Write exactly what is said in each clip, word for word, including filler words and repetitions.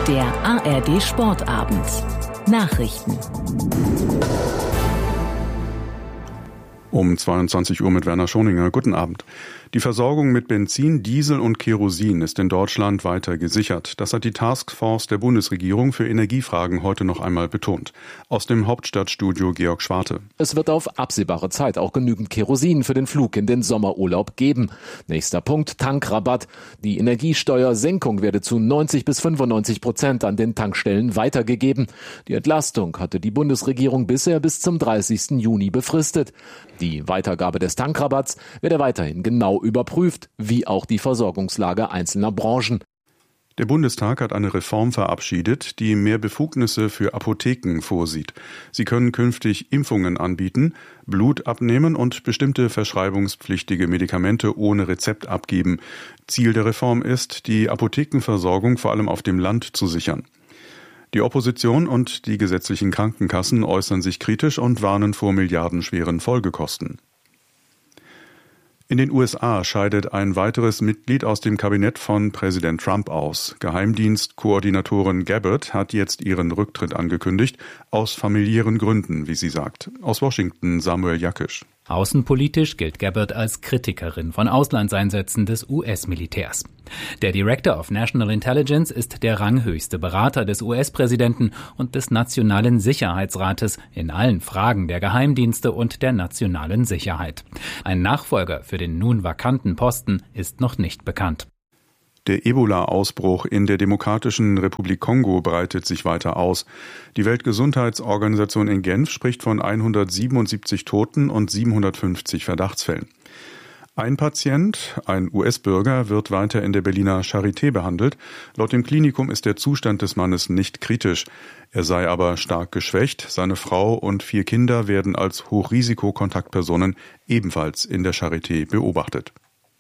Der A R D Sportabend. Nachrichten. Um zweiundzwanzig Uhr mit Werner Schoninger. Guten Abend. Die Versorgung mit Benzin, Diesel und Kerosin ist in Deutschland weiter gesichert. Das hat die Taskforce der Bundesregierung für Energiefragen heute noch einmal betont. Aus dem Hauptstadtstudio Georg Schwarte. Es wird auf absehbare Zeit auch genügend Kerosin für den Flug in den Sommerurlaub geben. Nächster Punkt, Tankrabatt. Die Energiesteuersenkung werde zu neunzig bis fünfundneunzig Prozent an den Tankstellen weitergegeben. Die Entlastung hatte die Bundesregierung bisher bis zum dreißigsten Juni befristet. Die Weitergabe des Tankrabatts werde weiterhin genau überprüft, wie auch die Versorgungslage einzelner Branchen. Der Bundestag hat eine Reform verabschiedet, die mehr Befugnisse für Apotheken vorsieht. Sie können künftig Impfungen anbieten, Blut abnehmen und bestimmte verschreibungspflichtige Medikamente ohne Rezept abgeben. Ziel der Reform ist, die Apothekenversorgung vor allem auf dem Land zu sichern. Die Opposition und die gesetzlichen Krankenkassen äußern sich kritisch und warnen vor milliardenschweren Folgekosten. In den U S A scheidet ein weiteres Mitglied aus dem Kabinett von Präsident Trump aus. Geheimdienstkoordinatorin Gabbard hat jetzt ihren Rücktritt angekündigt, aus familiären Gründen, wie sie sagt. Aus Washington Samuel Jakisch. Außenpolitisch gilt Gabbard als Kritikerin von Auslandseinsätzen des U S-Militärs. Der Director of National Intelligence ist der ranghöchste Berater des U S-Präsidenten und des Nationalen Sicherheitsrates in allen Fragen der Geheimdienste und der nationalen Sicherheit. Ein Nachfolger für den nun vakanten Posten ist noch nicht bekannt. Der Ebola-Ausbruch in der Demokratischen Republik Kongo breitet sich weiter aus. Die Weltgesundheitsorganisation in Genf spricht von hundertsiebenundsiebzig Toten und siebenhundertfünfzig Verdachtsfällen. Ein Patient, ein U S-Bürger, wird weiter in der Berliner Charité behandelt. Laut dem Klinikum ist der Zustand des Mannes nicht kritisch. Er sei aber stark geschwächt. Seine Frau und vier Kinder werden als Hochrisikokontaktpersonen ebenfalls in der Charité beobachtet.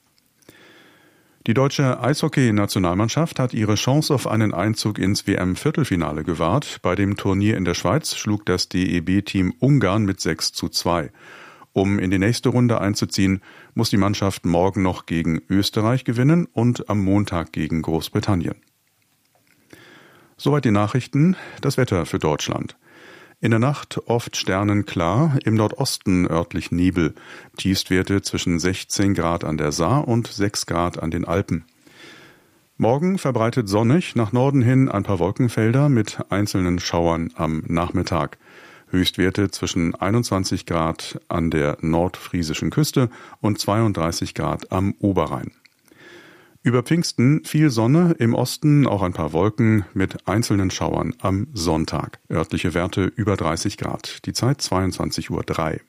Die deutsche Eishockey-Nationalmannschaft hat ihre Chance auf einen Einzug ins W M-Viertelfinale gewahrt. Bei dem Turnier in der Schweiz schlug das D E B-Team Ungarn mit sechs zu zwei. Um in die nächste Runde einzuziehen, muss die Mannschaft morgen noch gegen Österreich gewinnen und am Montag gegen Großbritannien. Soweit die Nachrichten. Das Wetter für Deutschland. In der Nacht oft sternenklar, im Nordosten örtlich Nebel. Tiefstwerte zwischen sechzehn Grad an der Saar und sechs Grad an den Alpen. Morgen verbreitet sonnig, nach Norden hin ein paar Wolkenfelder mit einzelnen Schauern am Nachmittag. Höchstwerte zwischen einundzwanzig Grad an der nordfriesischen Küste und zweiunddreißig Grad am Oberrhein. Über Pfingsten viel Sonne, im Osten auch ein paar Wolken mit einzelnen Schauern am Sonntag. Örtliche Werte über dreißig Grad. Die Zeit zweiundzwanzig Uhr drei.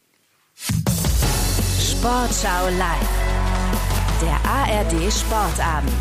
Sportschau live. Der A R D Sportabend.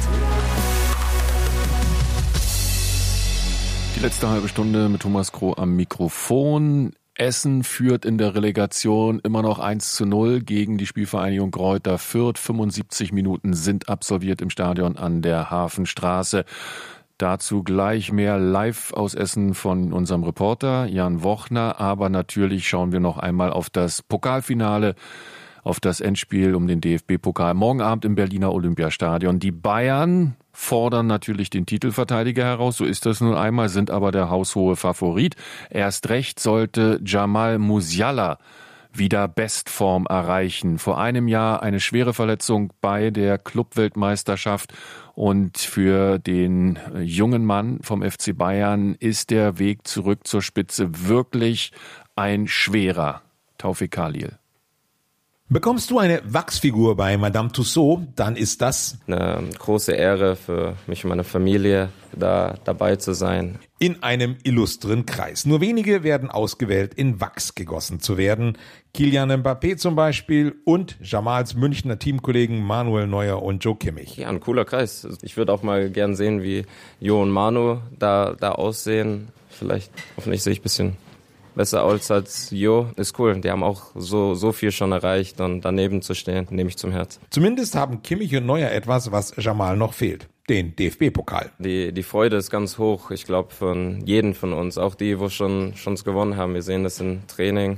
Die letzte halbe Stunde mit Thomas Kroh am Mikrofon. Essen führt in der Relegation immer noch eins zu null gegen die Spielvereinigung Greuther Fürth. fünfundsiebzig Minuten sind absolviert im Stadion an der Hafenstraße. Dazu gleich mehr live aus Essen von unserem Reporter Jan Wochner. Aber natürlich schauen wir noch einmal auf das Pokalfinale, auf das Endspiel um den D F B-Pokal. Morgen Abend im Berliner Olympiastadion. Die Bayern fordern natürlich den Titelverteidiger heraus, so ist das nun einmal, sind aber der haushohe Favorit. Erst recht sollte Jamal Musiala wieder Bestform erreichen. Vor einem Jahr eine schwere Verletzung bei der Clubweltmeisterschaft und für den jungen Mann vom F C Bayern ist der Weg zurück zur Spitze wirklich ein schwerer. Taufik Khalil. Bekommst du eine Wachsfigur bei Madame Tussauds, dann ist das eine große Ehre für mich und meine Familie, da dabei zu sein. In einem illustren Kreis. Nur wenige werden ausgewählt, in Wachs gegossen zu werden. Kylian Mbappé zum Beispiel und Jamals Münchner Teamkollegen Manuel Neuer und Joe Kimmich. Ja, ein cooler Kreis. Ich würde auch mal gern sehen, wie Jo und Manu da, da aussehen. Vielleicht, hoffentlich sehe ich ein bisschen besser aus als Jo, ist cool. Die haben auch so, so viel schon erreicht und daneben zu stehen, nehme ich zum Herz. Zumindest haben Kimmich und Neuer etwas, was Jamal noch fehlt. Den D F B-Pokal. Die, die Freude ist ganz hoch, ich glaube, von jedem von uns. Auch die, wo schon schon gewonnen haben. Wir sehen das im Training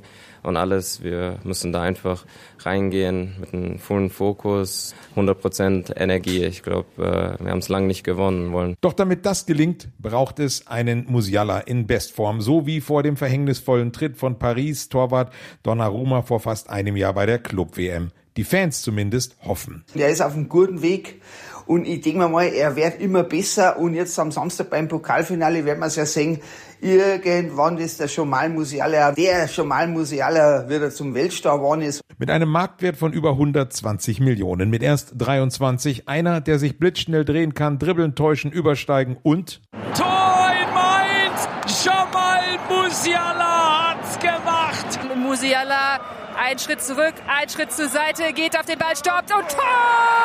und alles. Wir müssen da einfach reingehen mit einem vollen Fokus, hundert Prozent Energie. Ich glaube, wir haben es lange nicht gewonnen wollen. Doch damit das gelingt, braucht es einen Musiala in Bestform, so wie vor dem verhängnisvollen Tritt von Paris Torwart Donnarumma vor fast einem Jahr bei der Club-W M. Die Fans zumindest hoffen. Er ist auf einem guten Weg und ich denke mir mal, er wird immer besser und jetzt am Samstag beim Pokalfinale werden wir es ja sehen, irgendwann ist der Jamal Musiala, der Jamal Musiala wieder zum Weltstar geworden ist. Mit einem Marktwert von über hundertzwanzig Millionen, mit erst dreiundzwanzig, einer, der sich blitzschnell drehen kann, dribbeln, täuschen, übersteigen und... Tor in Mainz! Jamal Musiala hat's gemacht! Musiala, ein Schritt zurück, ein Schritt zur Seite, geht auf den Ball, stoppt und Tor!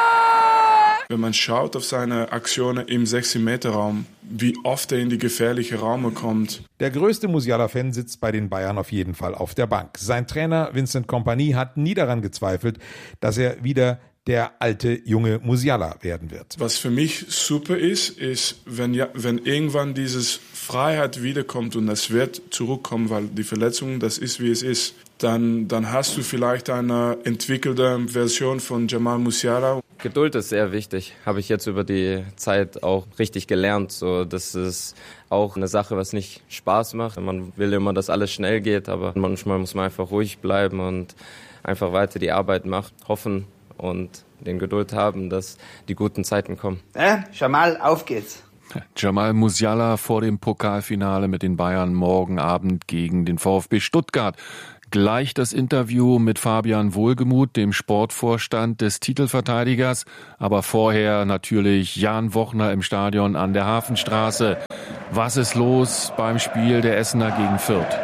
Wenn man schaut auf seine Aktionen im sechzig-Meter-Raum, wie oft er in die gefährliche Räume kommt. Der größte Musiala-Fan sitzt bei den Bayern auf jeden Fall auf der Bank. Sein Trainer Vincent Kompany hat nie daran gezweifelt, dass er wieder der alte, junge Musiala werden wird. Was für mich super ist, ist, wenn, ja, wenn irgendwann dieses Freiheit wiederkommt und es wird zurückkommen, weil die Verletzung, das ist, wie es ist, dann, dann hast du vielleicht eine entwickelte Version von Jamal Musiala. Geduld ist sehr wichtig, habe ich jetzt über die Zeit auch richtig gelernt. So, das ist auch eine Sache, was nicht Spaß macht. Man will immer, dass alles schnell geht, aber manchmal muss man einfach ruhig bleiben und einfach weiter die Arbeit machen, hoffen und den Geduld haben, dass die guten Zeiten kommen. Äh, Jamal, auf geht's. Jamal Musiala vor dem Pokalfinale mit den Bayern morgen Abend gegen den VfB Stuttgart. Gleich das Interview mit Fabian Wohlgemuth, dem Sportvorstand des Titelverteidigers. Aber vorher natürlich Jan Wochner im Stadion an der Hafenstraße. Was ist los beim Spiel der Essener gegen Fürth?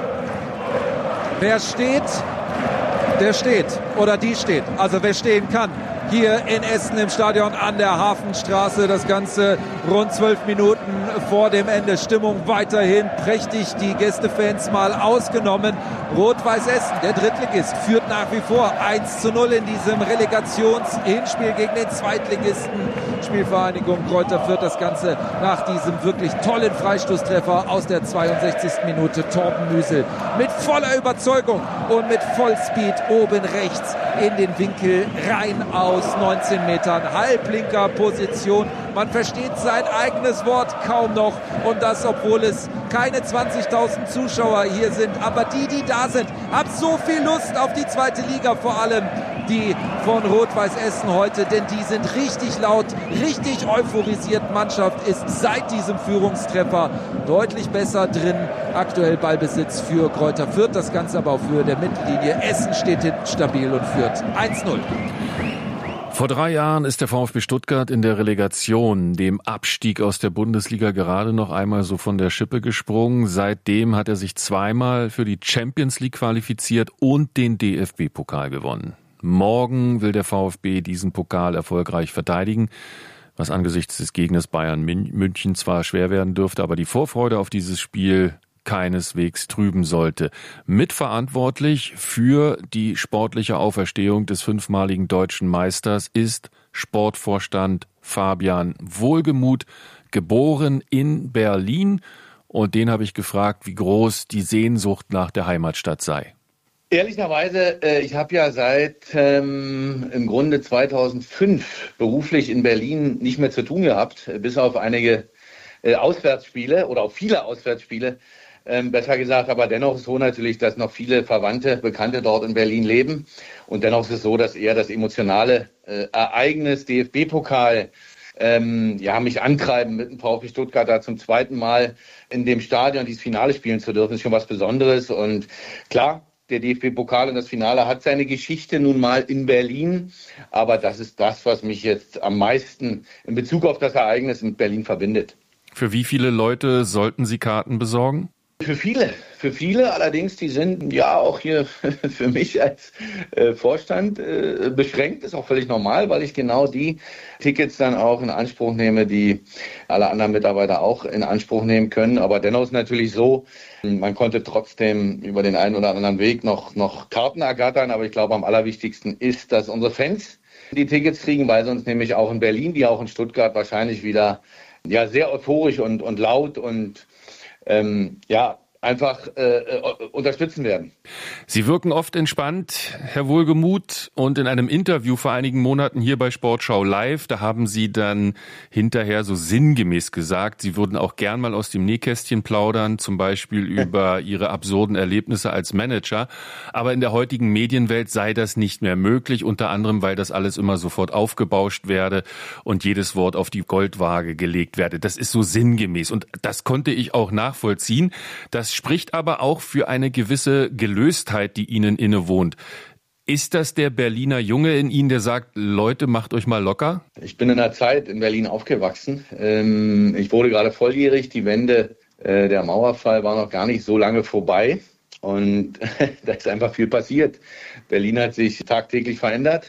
Wer steht, der steht. Oder die steht. Also wer stehen kann. Hier in Essen im Stadion an der Hafenstraße. Das Ganze rund zwölf Minuten vor dem Ende. Stimmung weiterhin prächtig. Die Gästefans mal ausgenommen. Rot-Weiß Essen, der Drittligist, führt nach wie vor eins zu null in diesem Relegations-Hinspiel gegen den Zweitligisten. Spielvereinigung Greuther Fürth. Das Ganze nach diesem wirklich tollen Freistoßtreffer aus der zweiundsechzigsten Minute. Torben Müsel mit voller Überzeugung und mit Vollspeed oben rechts in den Winkel rein aus neunzehn Metern. Halblinker Position. Man versteht sein eigenes Wort kaum noch. Und das, obwohl es keine zwanzigtausend Zuschauer hier sind. Aber die, die da sind, haben so viel Lust auf die zweite Liga. Vor allem die von Rot-Weiß Essen heute. Denn die sind richtig laut, richtig euphorisiert. Mannschaft ist seit diesem Führungstreffer deutlich besser drin. Aktuell Ballbesitz für Greuther Fürth. Das Ganze aber auf Höhe der Mittellinie. Essen steht hinten stabil und führt eins null. Vor drei Jahren ist der VfB Stuttgart in der Relegation, dem Abstieg aus der Bundesliga, gerade noch einmal so von der Schippe gesprungen. Seitdem hat er sich zweimal für die Champions League qualifiziert und den D F B-Pokal gewonnen. Morgen will der VfB diesen Pokal erfolgreich verteidigen, was angesichts des Gegners Bayern München zwar schwer werden dürfte, aber die Vorfreude auf dieses Spiel keineswegs trüben sollte. Mitverantwortlich für die sportliche Auferstehung des fünfmaligen deutschen Meisters ist Sportvorstand Fabian Wohlgemuth, geboren in Berlin. Und den habe ich gefragt, wie groß die Sehnsucht nach der Heimatstadt sei. Ehrlicherweise, ich habe ja seit ähm, im Grunde zweitausendfünf beruflich in Berlin nicht mehr zu tun gehabt, bis auf einige äh, Auswärtsspiele oder auf viele Auswärtsspiele. Ähm, besser gesagt, aber dennoch ist es so natürlich, dass noch viele Verwandte, Bekannte dort in Berlin leben. Und dennoch ist es so, dass eher das emotionale äh, Ereignis D F B-Pokal ähm, ja, mich antreiben, mit dem VfB Stuttgart da zum zweiten Mal in dem Stadion dieses Finale spielen zu dürfen, ist schon was Besonderes. Und klar, der D F B-Pokal und das Finale hat seine Geschichte nun mal in Berlin. Aber das ist das, was mich jetzt am meisten in Bezug auf das Ereignis mit Berlin verbindet. Für wie viele Leute sollten Sie Karten besorgen? Für viele, für viele allerdings, die sind ja auch hier für mich als äh, Vorstand äh, beschränkt, ist auch völlig normal, weil ich genau die Tickets dann auch in Anspruch nehme, die alle anderen Mitarbeiter auch in Anspruch nehmen können. Aber dennoch ist natürlich so, man konnte trotzdem über den einen oder anderen Weg noch, noch Karten ergattern, aber ich glaube, am allerwichtigsten ist, dass unsere Fans die Tickets kriegen, weil sonst nämlich auch in Berlin, wie auch in Stuttgart wahrscheinlich wieder ja sehr euphorisch und, und laut und Ähm, ja, einfach äh, unterstützen werden. Sie wirken oft entspannt, Herr Wohlgemuth, und in einem Interview vor einigen Monaten hier bei Sportschau Live, da haben Sie dann hinterher so sinngemäß gesagt, Sie würden auch gern mal aus dem Nähkästchen plaudern, zum Beispiel über Ihre absurden Erlebnisse als Manager. Aber in der heutigen Medienwelt sei das nicht mehr möglich, unter anderem, weil das alles immer sofort aufgebauscht werde und jedes Wort auf die Goldwaage gelegt werde. Das ist so sinngemäß und das konnte ich auch nachvollziehen. Das spricht aber auch für eine gewisse Gelöstheit, die Ihnen innewohnt. Ist das der Berliner Junge in Ihnen, der sagt, Leute, macht euch mal locker? Ich bin in einer Zeit in Berlin aufgewachsen. Ich wurde gerade volljährig. Die Wende, der Mauerfall war noch gar nicht so lange vorbei. Und da ist einfach viel passiert. Berlin hat sich tagtäglich verändert.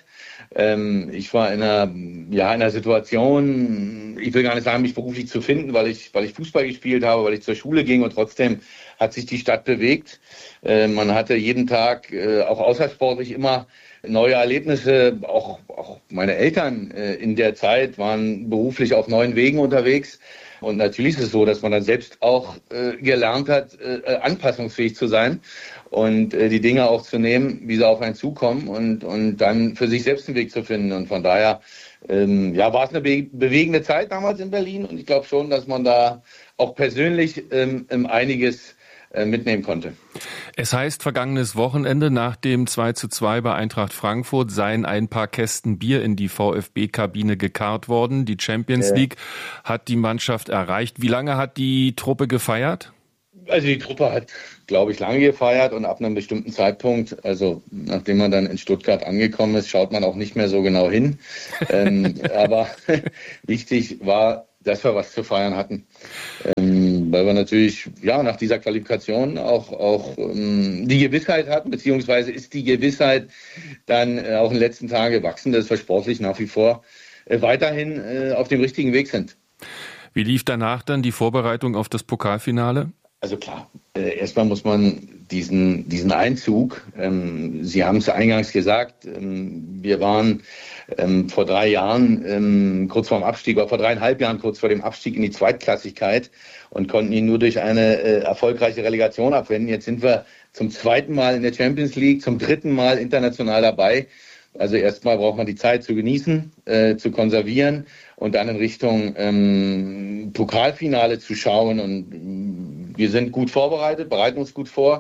Ich war in einer, ja, in einer Situation, ich will gar nicht sagen, mich beruflich zu finden, weil ich, weil ich Fußball gespielt habe, weil ich zur Schule ging, und trotzdem hat sich die Stadt bewegt. Man hatte jeden Tag, auch außersportlich, immer neue Erlebnisse. Auch, auch meine Eltern in der Zeit waren beruflich auf neuen Wegen unterwegs. Und natürlich ist es so, dass man dann selbst auch äh, gelernt hat, äh, anpassungsfähig zu sein und äh, die Dinge auch zu nehmen, wie sie auf einen zukommen, und, und dann für sich selbst einen Weg zu finden. Und von daher ähm, ja, war es eine be- bewegende Zeit damals in Berlin, und ich glaube schon, dass man da auch persönlich ähm, einiges äh, mitnehmen konnte. Es heißt, vergangenes Wochenende nach dem zwei zu zwei bei Eintracht Frankfurt seien ein paar Kästen Bier in die VfB-Kabine gekarrt worden. Die Champions Ja. League hat die Mannschaft erreicht. Wie lange hat die Truppe gefeiert? Also die Truppe hat, glaube ich, lange gefeiert, und ab einem bestimmten Zeitpunkt, also nachdem man dann in Stuttgart angekommen ist, schaut man auch nicht mehr so genau hin. ähm, aber wichtig war, dass wir was zu feiern hatten. Ähm, weil wir natürlich ja nach dieser Qualifikation auch, auch ähm, die Gewissheit hatten, beziehungsweise ist die Gewissheit dann äh, auch in den letzten Tagen gewachsen, dass wir sportlich nach wie vor äh, weiterhin äh, auf dem richtigen Weg sind. Wie lief danach dann die Vorbereitung auf das Pokalfinale? Also klar, äh, erstmal muss man diesen, diesen Einzug, ähm, Sie haben es eingangs gesagt, ähm, wir waren ähm, vor drei Jahren ähm, kurz vor dem Abstieg, oder vor dreieinhalb Jahren kurz vor dem Abstieg in die Zweitklassigkeit und konnten ihn nur durch eine äh, erfolgreiche Relegation abwenden. Jetzt sind wir zum zweiten Mal in der Champions League, zum dritten Mal international dabei. Also erstmal braucht man die Zeit zu genießen, äh, zu konservieren und dann in Richtung ähm, Pokalfinale zu schauen. Und ähm, wir sind gut vorbereitet, bereiten uns gut vor.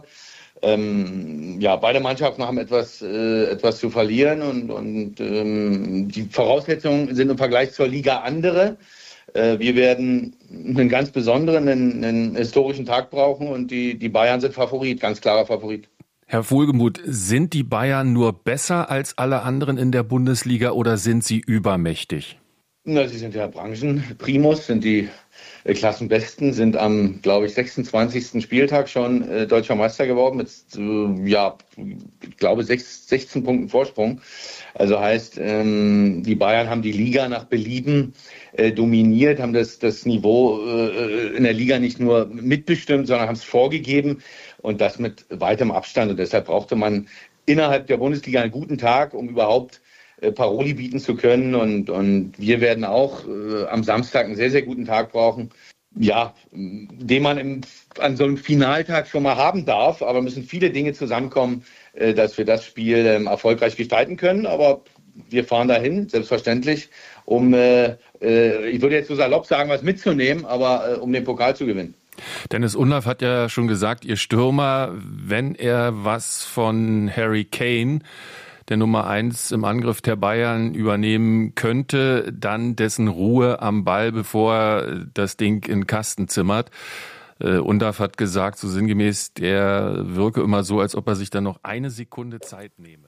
Ähm, ja, beide Mannschaften haben etwas, äh, etwas zu verlieren, und, und ähm, die Voraussetzungen sind im Vergleich zur Liga andere. Äh, wir werden einen ganz besonderen, einen, einen historischen Tag brauchen, und die, die Bayern sind Favorit, ganz klarer Favorit. Herr Wohlgemuth, sind die Bayern nur besser als alle anderen in der Bundesliga oder sind sie übermächtig? Na, sie sind ja Branchenprimus, sind die äh, Klassenbesten, sind am, glaube ich, sechsundzwanzigsten Spieltag schon äh, deutscher Meister geworden mit, äh, ja, ich glaube, sechs, sechzehn Punkten Vorsprung. Also heißt, ähm, die Bayern haben die Liga nach Belieben äh, dominiert, haben das, das Niveau äh, in der Liga nicht nur mitbestimmt, sondern haben es vorgegeben, und das mit weitem Abstand. Und deshalb brauchte man innerhalb der Bundesliga einen guten Tag, um überhaupt äh, Paroli bieten zu können. Und, und wir werden auch äh, am Samstag einen sehr, sehr guten Tag brauchen, ja, den man im, an so einem Finaltag schon mal haben darf. Aber müssen viele Dinge zusammenkommen, äh, dass wir das Spiel äh, erfolgreich gestalten können. Aber wir fahren dahin, selbstverständlich, um, äh, äh, ich würde jetzt so salopp sagen, was mitzunehmen, aber äh, um den Pokal zu gewinnen. Dennis Undaff hat ja schon gesagt, Ihr Stürmer, wenn er was von Harry Kane, der Nummer eins im Angriff der Bayern, übernehmen könnte, dann dessen Ruhe am Ball, bevor er das Ding in den Kasten zimmert. Undaff hat gesagt, so sinngemäß, der wirke immer so, als ob er sich dann noch eine Sekunde Zeit nehme.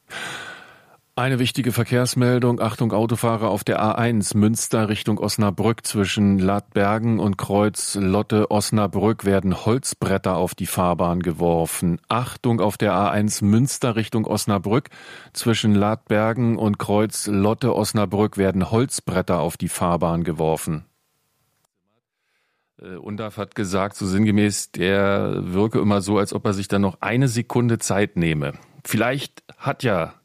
Eine wichtige Verkehrsmeldung. Achtung, Autofahrer auf der A eins Münster Richtung Osnabrück zwischen Ladbergen und Kreuz Lotte Osnabrück werden Holzbretter auf die Fahrbahn geworfen. Achtung, auf der A eins Münster Richtung Osnabrück zwischen Ladbergen und Kreuz Lotte Osnabrück werden Holzbretter auf die Fahrbahn geworfen. Undaff hat gesagt, so sinngemäß, der wirke immer so, als ob er sich dann noch eine Sekunde Zeit nehme. Vielleicht hat ja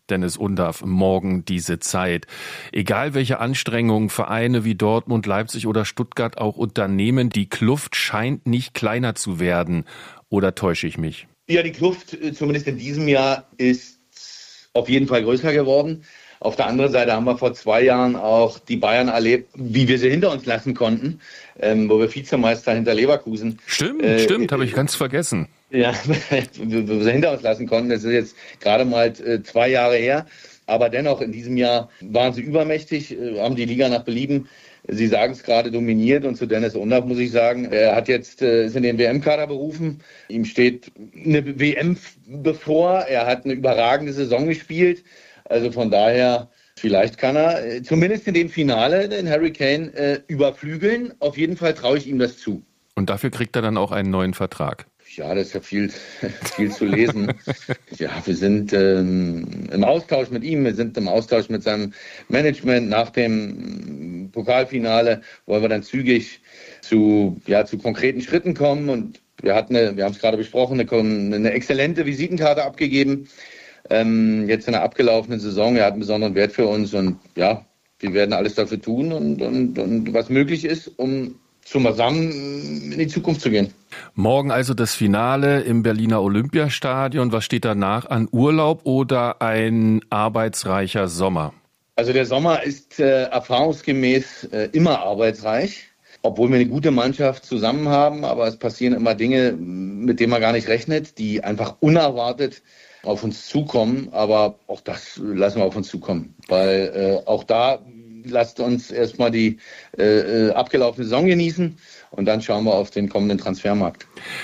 Dennis Undaff, morgen diese Zeit. Egal welche Anstrengungen Vereine wie Dortmund, Leipzig oder Stuttgart auch unternehmen, die Kluft scheint nicht kleiner zu werden. Oder täusche ich mich? Ja, die Kluft, zumindest in diesem Jahr, ist auf jeden Fall größer geworden. Auf der anderen Seite haben wir vor zwei Jahren auch die Bayern erlebt, wie wir sie hinter uns lassen konnten, ähm, wo wir Vizemeister hinter Leverkusen. Stimmt, äh, stimmt, habe ich ganz vergessen. Ja, wo wir sie hinter uns lassen konnten. Das ist jetzt gerade mal äh, zwei Jahre her. Aber dennoch, in diesem Jahr waren sie übermächtig, äh, haben die Liga nach Belieben, Sie sagen es gerade, dominiert. Und zu Dennis Undaff muss ich sagen, er hat jetzt äh, ist in den W M-Kader berufen. Ihm steht eine W M bevor. Er hat eine überragende Saison gespielt. Also von daher, vielleicht kann er äh, zumindest in dem Finale den Harry Kane äh, überflügeln. Auf jeden Fall traue ich ihm das zu. Und dafür kriegt er dann auch einen neuen Vertrag. Ja, das ist ja viel, viel zu lesen. Ja, wir sind ähm, im Austausch mit ihm, wir sind im Austausch mit seinem Management. Nach dem Pokalfinale wollen wir dann zügig zu, ja, zu konkreten Schritten kommen. Und wir hatten, eine, wir haben es gerade besprochen, eine, eine exzellente Visitenkarte abgegeben. Ähm, jetzt in der abgelaufenen Saison. Er hat einen besonderen Wert für uns. Und ja, wir werden alles dafür tun und, und, und was möglich ist, um zusammen in die Zukunft zu gehen. Morgen also das Finale im Berliner Olympiastadion. Was steht danach an? Urlaub oder ein arbeitsreicher Sommer? Also der Sommer ist äh, erfahrungsgemäß äh, immer arbeitsreich, obwohl wir eine gute Mannschaft zusammen haben. Aber es passieren immer Dinge, mit denen man gar nicht rechnet, die einfach unerwartet auf uns zukommen. Aber auch das lassen wir auf uns zukommen, weil äh, auch da lasst uns erstmal die äh, abgelaufene Saison genießen und dann schauen wir auf den kommenden Transfermarkt.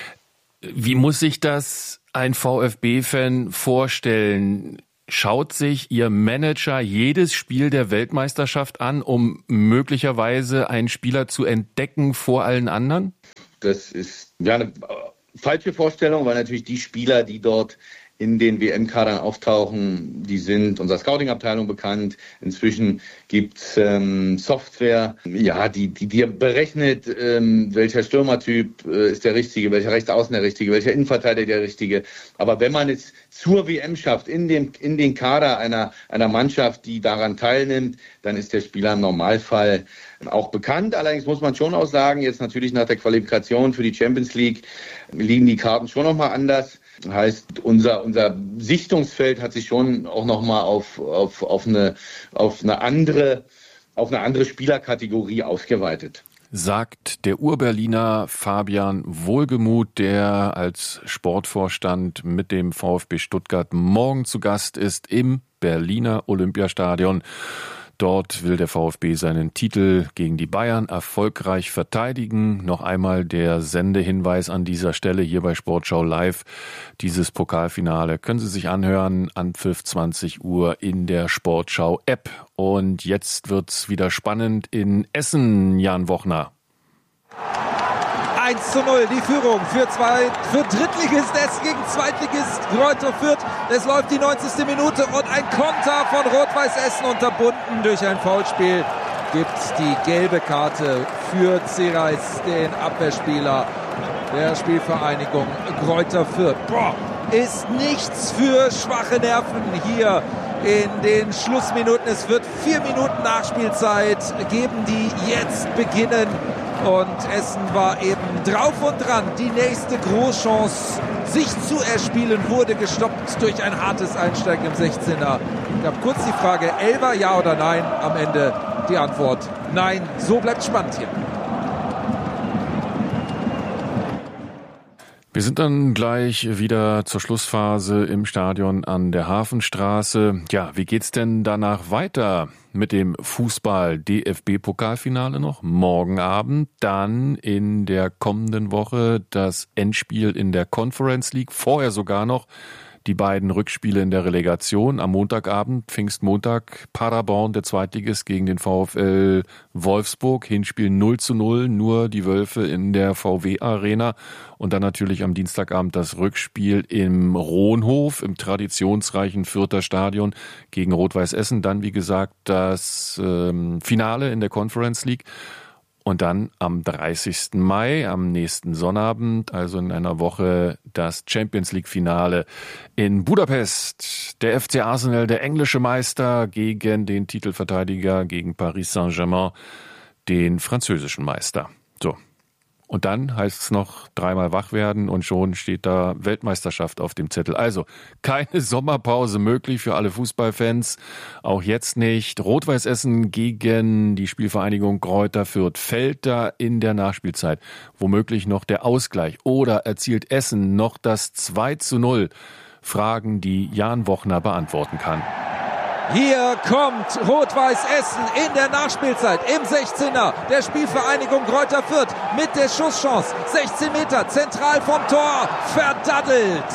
Wie muss sich das ein VfB-Fan vorstellen? Schaut sich Ihr Manager jedes Spiel der Weltmeisterschaft an, um möglicherweise einen Spieler zu entdecken vor allen anderen? Das ist ja eine falsche Vorstellung, weil natürlich die Spieler, die dort in den W M-Kadern auftauchen, die sind unserer Scouting-Abteilung bekannt. Inzwischen gibt es ähm, Software, ja, die, die, die berechnet, ähm, welcher Stürmertyp äh, ist der richtige, welcher Rechtsaußen der richtige, welcher Innenverteidiger der richtige. Aber wenn man es zur W M schafft, in den, in den Kader einer, einer Mannschaft, die daran teilnimmt, dann ist der Spieler im Normalfall auch bekannt. Allerdings muss man schon auch sagen, jetzt natürlich nach der Qualifikation für die Champions League liegen die Karten schon nochmal anders. Heißt, unser, unser Sichtungsfeld hat sich schon auch nochmal auf, auf, auf, eine, auf, eine andere, auf eine andere Spielerkategorie ausgeweitet. Sagt der Ur-Berliner Fabian Wohlgemuth, der als Sportvorstand mit dem VfB Stuttgart morgen zu Gast ist im Berliner Olympiastadion. Dort will der VfB seinen Titel gegen die Bayern erfolgreich verteidigen. Noch einmal der Sendehinweis an dieser Stelle hier bei Sportschau Live. Dieses Pokalfinale können Sie sich anhören, Anpfiff zwanzig Uhr in der Sportschau-App. Und jetzt wird's wieder spannend in Essen, Jan Wochner. eins zu null, die Führung für, zwei, für Drittligist Essen gegen Zweitligist Greuther Fürth. Es läuft die neunzigste Minute und ein Konter von Rot-Weiß Essen, unterbunden durch ein Foulspiel, gibt die gelbe Karte für Zereis, den Abwehrspieler der Spielvereinigung Greuther Fürth. Boah, ist nichts für schwache Nerven hier in den Schlussminuten. Es wird vier Minuten Nachspielzeit geben, die jetzt beginnen. Und Essen war eben drauf und dran, die nächste Großchance sich zu erspielen, wurde gestoppt durch ein hartes Einsteigen im sechzehner. Gab kurz die Frage, Elfer, ja oder nein? Am Ende die Antwort, nein. So bleibt spannend hier. Wir sind dann gleich wieder zur Schlussphase im Stadion an der Hafenstraße. Ja, wie geht's denn danach weiter mit dem Fußball-D F B-Pokalfinale noch? Morgen Abend, dann in der kommenden Woche das Endspiel in der Conference League, vorher sogar noch die beiden Rückspiele in der Relegation. Am Montagabend, Pfingstmontag, Paderborn, der Zweitligist gegen den VfL Wolfsburg. Hinspiel null zu null, nur die Wölfe in der V W-Arena. Und dann natürlich am Dienstagabend das Rückspiel im Rohnhof, im traditionsreichen Fürther Stadion gegen Rot-Weiß Essen. Dann, wie gesagt, das ähm, Finale in der Conference League. Und dann am dreißigsten Mai, am nächsten Sonnabend, also in einer Woche, das Champions-League-Finale in Budapest. Der F C Arsenal, der englische Meister, gegen den Titelverteidiger, gegen Paris Saint-Germain, den französischen Meister. So. Und dann heißt es noch dreimal wach werden und schon steht da Weltmeisterschaft auf dem Zettel. Also keine Sommerpause möglich für alle Fußballfans, auch jetzt nicht. Rot-Weiß Essen gegen die Spielvereinigung Greuther Fürth. Fällt da in der Nachspielzeit womöglich noch der Ausgleich oder erzielt Essen noch das zwei zu null? Fragen, die Jan Wochner beantworten kann. Hier kommt Rot-Weiß Essen in der Nachspielzeit im sechzehner der Spielvereinigung Greuther Fürth mit der Schusschance. sechzehn Meter zentral vom Tor, verdaddelt.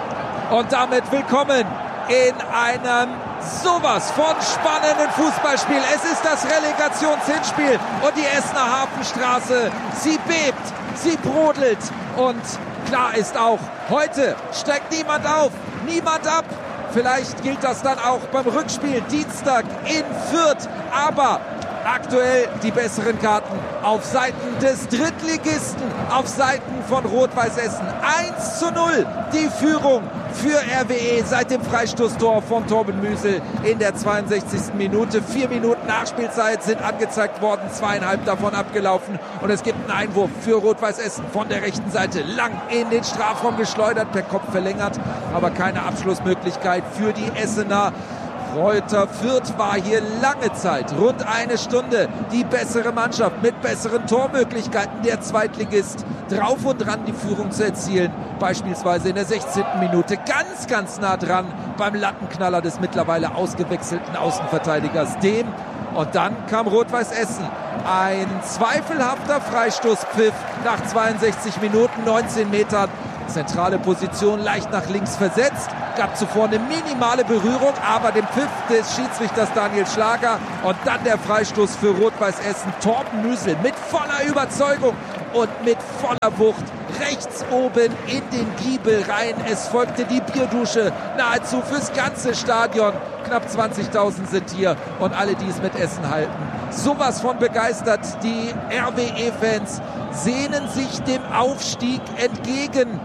Und damit willkommen in einem sowas von spannenden Fußballspiel. Es ist das Relegationshinspiel und die Essener Hafenstraße, sie bebt, sie brodelt und klar ist auch, heute steigt niemand auf, niemand ab. Vielleicht gilt das dann auch beim Rückspiel Dienstag in Fürth. Aber aktuell die besseren Karten auf Seiten des Drittligisten, auf Seiten von Rot-Weiß Essen. eins zu null die Führung für R W E seit dem Freistoßtor von Torben Müsel in der zweiundsechzigsten Minute. Vier Minuten Nachspielzeit sind angezeigt worden, zweieinhalb davon abgelaufen. Und es gibt einen Einwurf für Rot-Weiß Essen von der rechten Seite. Lang in den Strafraum geschleudert, per Kopf verlängert, aber keine Abschlussmöglichkeit für die Essener. Greuther Fürth war hier lange Zeit, rund eine Stunde, die bessere Mannschaft mit besseren Tormöglichkeiten. Der Zweitligist drauf und dran, die Führung zu erzielen. Beispielsweise in der sechzehnten Minute ganz, ganz nah dran beim Lattenknaller des mittlerweile ausgewechselten Außenverteidigers Dehm. Und dann kam Rot-Weiß Essen. Ein zweifelhafter Freistoßpfiff nach zweiundsechzig Minuten, neunzehn Metern. Zentrale Position, leicht nach links versetzt. Gab zuvor eine minimale Berührung, aber den Pfiff des Schiedsrichters Daniel Schlager. Und dann der Freistoß für Rot-Weiß Essen. Torben Müsel mit voller Überzeugung und mit voller Wucht rechts oben in den Giebel rein. Es folgte die Bierdusche nahezu fürs ganze Stadion. Knapp zwanzigtausend sind hier und alle, die es mit Essen halten. Sowas von begeistert. Die R W E-Fans sehnen sich dem Aufstieg entgegen.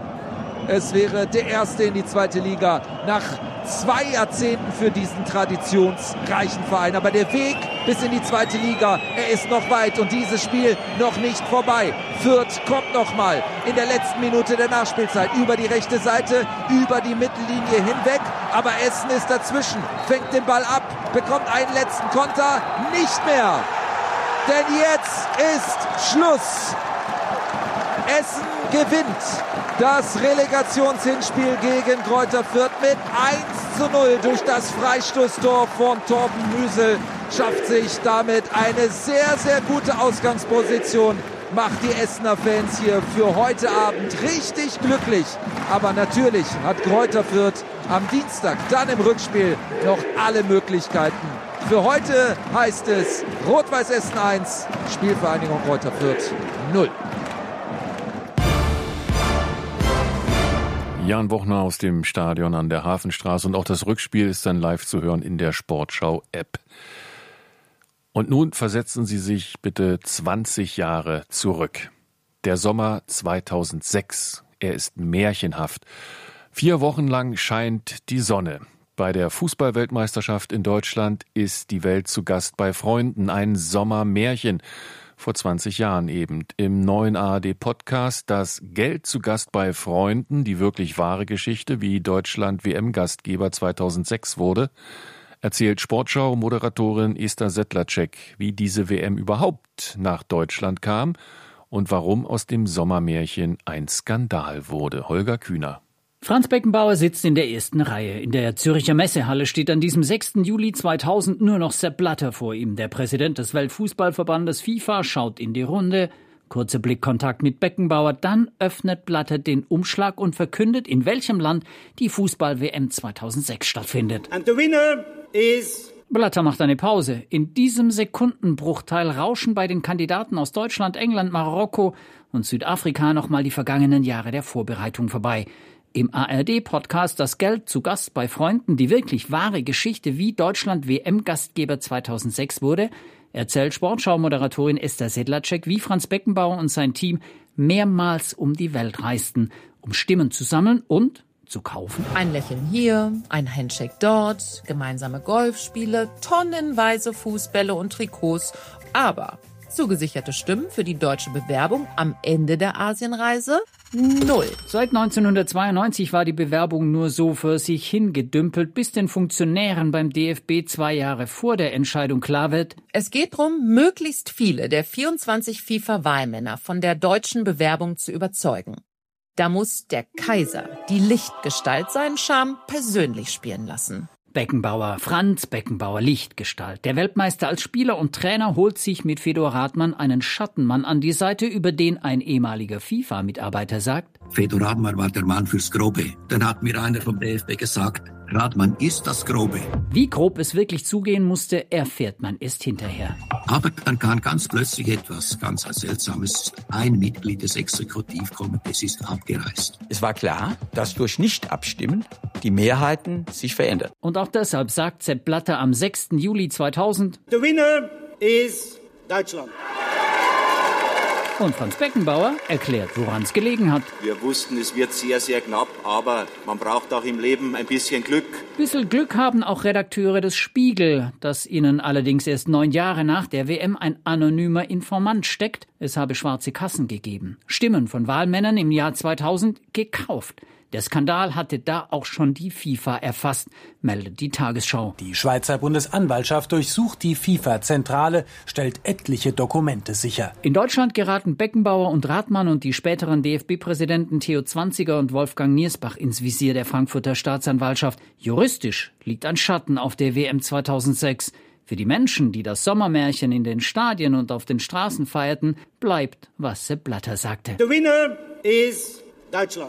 Es wäre der erste in die zweite Liga nach zwei Jahrzehnten für diesen traditionsreichen Verein. Aber der Weg bis in die zweite Liga, er ist noch weit und dieses Spiel noch nicht vorbei. Fürth kommt nochmal in der letzten Minute der Nachspielzeit über die rechte Seite, über die Mittellinie hinweg. Aber Essen ist dazwischen, fängt den Ball ab, bekommt einen letzten Konter, nicht mehr. Denn jetzt ist Schluss. Essen gewinnt das Relegationshinspiel gegen Greuther Fürth mit eins zu null durch das Freistoßtor von Torben Müsel. Schafft sich damit eine sehr, sehr gute Ausgangsposition. Macht die Essener Fans hier für heute Abend richtig glücklich. Aber natürlich hat Greuther Fürth am Dienstag dann im Rückspiel noch alle Möglichkeiten. Für heute heißt es Rot-Weiß Essen eins, Spielvereinigung Greuther Fürth null. Jan Wochner aus dem Stadion an der Hafenstraße und auch das Rückspiel ist dann live zu hören in der Sportschau-App. Und nun versetzen Sie sich bitte zwanzig Jahre zurück. Der Sommer zweitausendsechs, er ist märchenhaft. Vier Wochen lang scheint die Sonne. Bei der Fußball-Weltmeisterschaft in Deutschland ist die Welt zu Gast bei Freunden. Ein Sommermärchen. Vor zwanzig Jahren eben im neuen A R D-Podcast Das Geld zu Gast bei Freunden, die wirklich wahre Geschichte, wie Deutschland W M-Gastgeber zweitausendsechs wurde, erzählt Sportschau-Moderatorin Esther Sedlacek, wie diese W M überhaupt nach Deutschland kam und warum aus dem Sommermärchen ein Skandal wurde. Holger Kühner. Franz Beckenbauer sitzt in der ersten Reihe. In der Zürcher Messehalle steht an diesem sechsten Juli zweitausend nur noch Sepp Blatter vor ihm. Der Präsident des Weltfußballverbandes FIFA schaut in die Runde. Kurzer Blickkontakt mit Beckenbauer. Dann öffnet Blatter den Umschlag und verkündet, in welchem Land die Fußball-W M zweitausendsechs stattfindet. And the winner is... Blatter macht eine Pause. In diesem Sekundenbruchteil rauschen bei den Kandidaten aus Deutschland, England, Marokko und Südafrika nochmal die vergangenen Jahre der Vorbereitung vorbei. Im A R D-Podcast Das Geld zu Gast bei Freunden, die wirklich wahre Geschichte, wie Deutschland W M-Gastgeber zweitausendsechs wurde, erzählt Sportschau-Moderatorin Esther Sedlacek, wie Franz Beckenbauer und sein Team mehrmals um die Welt reisten, um Stimmen zu sammeln und zu kaufen. Ein Lächeln hier, ein Handshake dort, gemeinsame Golfspiele, tonnenweise Fußbälle und Trikots, aber zugesicherte Stimmen für die deutsche Bewerbung am Ende der Asienreise? Null. Seit neunzehnhundertzweiundneunzig war die Bewerbung nur so für sich hingedümpelt, bis den Funktionären beim D F B zwei Jahre vor der Entscheidung klar wird: Es geht darum, möglichst viele der vierundzwanzig FIFA-Wahlmänner von der deutschen Bewerbung zu überzeugen. Da muss der Kaiser, die Lichtgestalt, seinen Charme persönlich spielen lassen. Beckenbauer, Franz Beckenbauer, Lichtgestalt. Der Weltmeister als Spieler und Trainer holt sich mit Fedor Radmann einen Schattenmann an die Seite, über den ein ehemaliger FIFA-Mitarbeiter sagt: Fedor Radmann war der Mann fürs Grobe. Dann hat mir einer vom D F B gesagt, Radmann ist das Grobe. Wie grob es wirklich zugehen musste, erfährt man erst hinterher. Aber dann kam ganz plötzlich etwas ganz Seltsames. Ein Mitglied des Exekutivkomitees ist abgereist. Es war klar, dass durch Nicht-Abstimmen die Mehrheiten sich verändern. Und auch deshalb sagt Sepp Blatter am sechsten Juli zweitausend: The winner is Deutschland. Und Franz Beckenbauer erklärt, woran es gelegen hat. Wir wussten, es wird sehr, sehr knapp, aber man braucht auch im Leben ein bisschen Glück. Bisschen Glück haben auch Redakteure des Spiegel, dass ihnen allerdings erst neun Jahre nach der W M ein anonymer Informant steckt. Es habe schwarze Kassen gegeben. Stimmen von Wahlmännern im Jahr zweitausend gekauft. Der Skandal hatte da auch schon die FIFA erfasst, meldet die Tagesschau. Die Schweizer Bundesanwaltschaft durchsucht die FIFA-Zentrale, stellt etliche Dokumente sicher. In Deutschland geraten Beckenbauer und Radmann und die späteren D F B-Präsidenten Theo Zwanziger und Wolfgang Niersbach ins Visier der Frankfurter Staatsanwaltschaft. Juristisch liegt ein Schatten auf der W M zweitausendsechs. Für die Menschen, die das Sommermärchen in den Stadien und auf den Straßen feierten, bleibt, was Sepp Blatter sagte. The winner is Deutschland.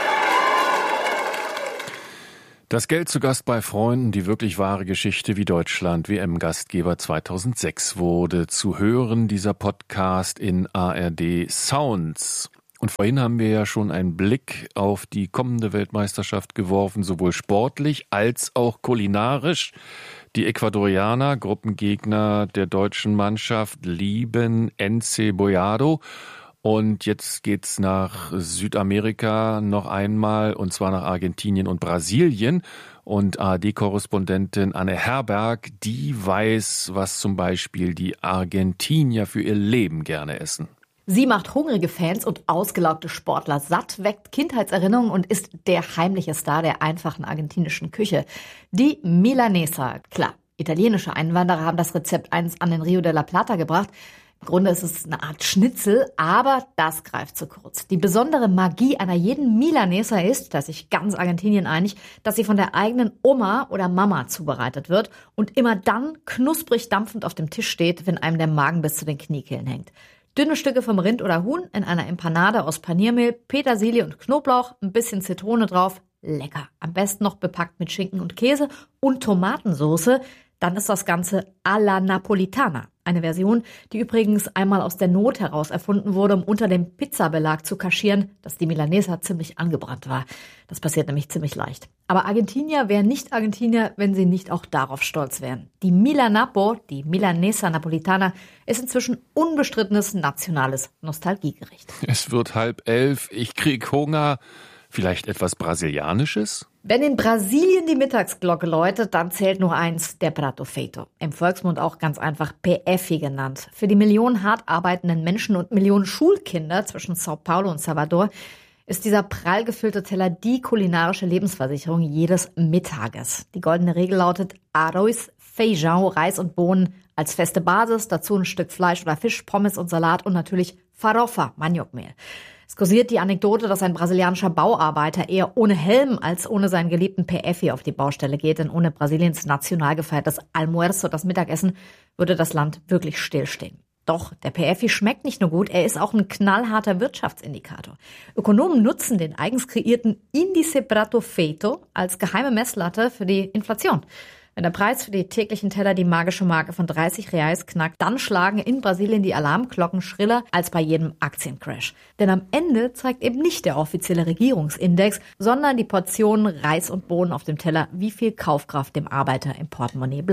Das Geld zu Gast bei Freunden, die wirklich wahre Geschichte, wie Deutschland W M-Gastgeber zweitausendsechs wurde. Zu hören dieser Podcast in A R D Sounds. Und vorhin haben wir ja schon einen Blick auf die kommende Weltmeisterschaft geworfen, sowohl sportlich als auch kulinarisch. Die Ecuadorianer, Gruppengegner der deutschen Mannschaft, lieben Encebollado. Und jetzt geht's nach Südamerika noch einmal, und zwar nach Argentinien und Brasilien. Und A R D-Korrespondentin Anne Herberg, die weiß, was zum Beispiel die Argentinier für ihr Leben gerne essen. Sie macht hungrige Fans und ausgelaugte Sportler satt, weckt Kindheitserinnerungen und ist der heimliche Star der einfachen argentinischen Küche. Die Milanesa. Klar, italienische Einwanderer haben das Rezept einst an den Rio de la Plata gebracht. Im Grunde ist es eine Art Schnitzel, aber das greift zu kurz. Die besondere Magie einer jeden Milanesa ist, dass sich ganz Argentinien einig, dass sie von der eigenen Oma oder Mama zubereitet wird und immer dann knusprig dampfend auf dem Tisch steht, wenn einem der Magen bis zu den Kniekehlen hängt. Dünne Stücke vom Rind oder Huhn in einer Empanade aus Paniermehl, Petersilie und Knoblauch, ein bisschen Zitrone drauf, lecker. Am besten noch bepackt mit Schinken und Käse und Tomatensoße. Dann ist das Ganze alla Napolitana. Eine Version, die übrigens einmal aus der Not heraus erfunden wurde, um unter dem Pizzabelag zu kaschieren, dass die Milanesa ziemlich angebrannt war. Das passiert nämlich ziemlich leicht. Aber Argentinier wären nicht Argentinier, wenn sie nicht auch darauf stolz wären. Die Milanapo, die Milanesa Napolitana, ist inzwischen unbestrittenes nationales Nostalgiegericht. Es wird halb elf, ich krieg Hunger. Vielleicht etwas Brasilianisches? Wenn in Brasilien die Mittagsglocke läutet, dann zählt nur eins, der Prato Feito. Im Volksmund auch ganz einfach P F I genannt. Für die Millionen hart arbeitenden Menschen und Millionen Schulkinder zwischen Sao Paulo und Salvador ist dieser prall gefüllte Teller die kulinarische Lebensversicherung jedes Mittages. Die goldene Regel lautet Arroz, Feijão, Reis und Bohnen als feste Basis, dazu ein Stück Fleisch oder Fisch, Pommes und Salat und natürlich Farofa, Maniokmehl. Es kursiert die Anekdote, dass ein brasilianischer Bauarbeiter eher ohne Helm als ohne seinen geliebten P F I auf die Baustelle geht, denn ohne Brasiliens national gefeiertes Almuerzo, das Mittagessen, würde das Land wirklich stillstehen. Doch, der P F I schmeckt nicht nur gut, er ist auch ein knallharter Wirtschaftsindikator. Ökonomen nutzen den eigens kreierten Índice Prato Feito als geheime Messlatte für die Inflation. Wenn der Preis für die täglichen Teller die magische Marke von dreißig Reais knackt, dann schlagen in Brasilien die Alarmglocken schriller als bei jedem Aktiencrash. Denn am Ende zeigt eben nicht der offizielle Regierungsindex, sondern die Portionen Reis und Bohnen auf dem Teller, wie viel Kaufkraft dem Arbeiter im Portemonnaie bleibt.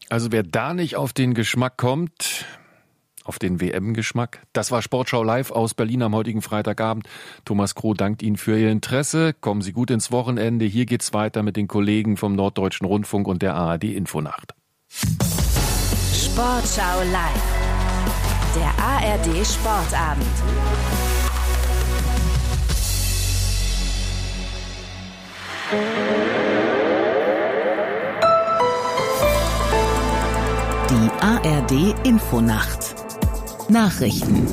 Also wer da nicht auf den Geschmack kommt, auf den W M-Geschmack, das war Sportschau live aus Berlin am heutigen Freitagabend. Thomas Kroh dankt Ihnen für Ihr Interesse. Kommen Sie gut ins Wochenende. Hier geht's weiter mit den Kollegen vom Norddeutschen Rundfunk und der A R D-Infonacht. Sportschau live. Der A R D-Sportabend. Die A R D-Infonacht. Nachrichten.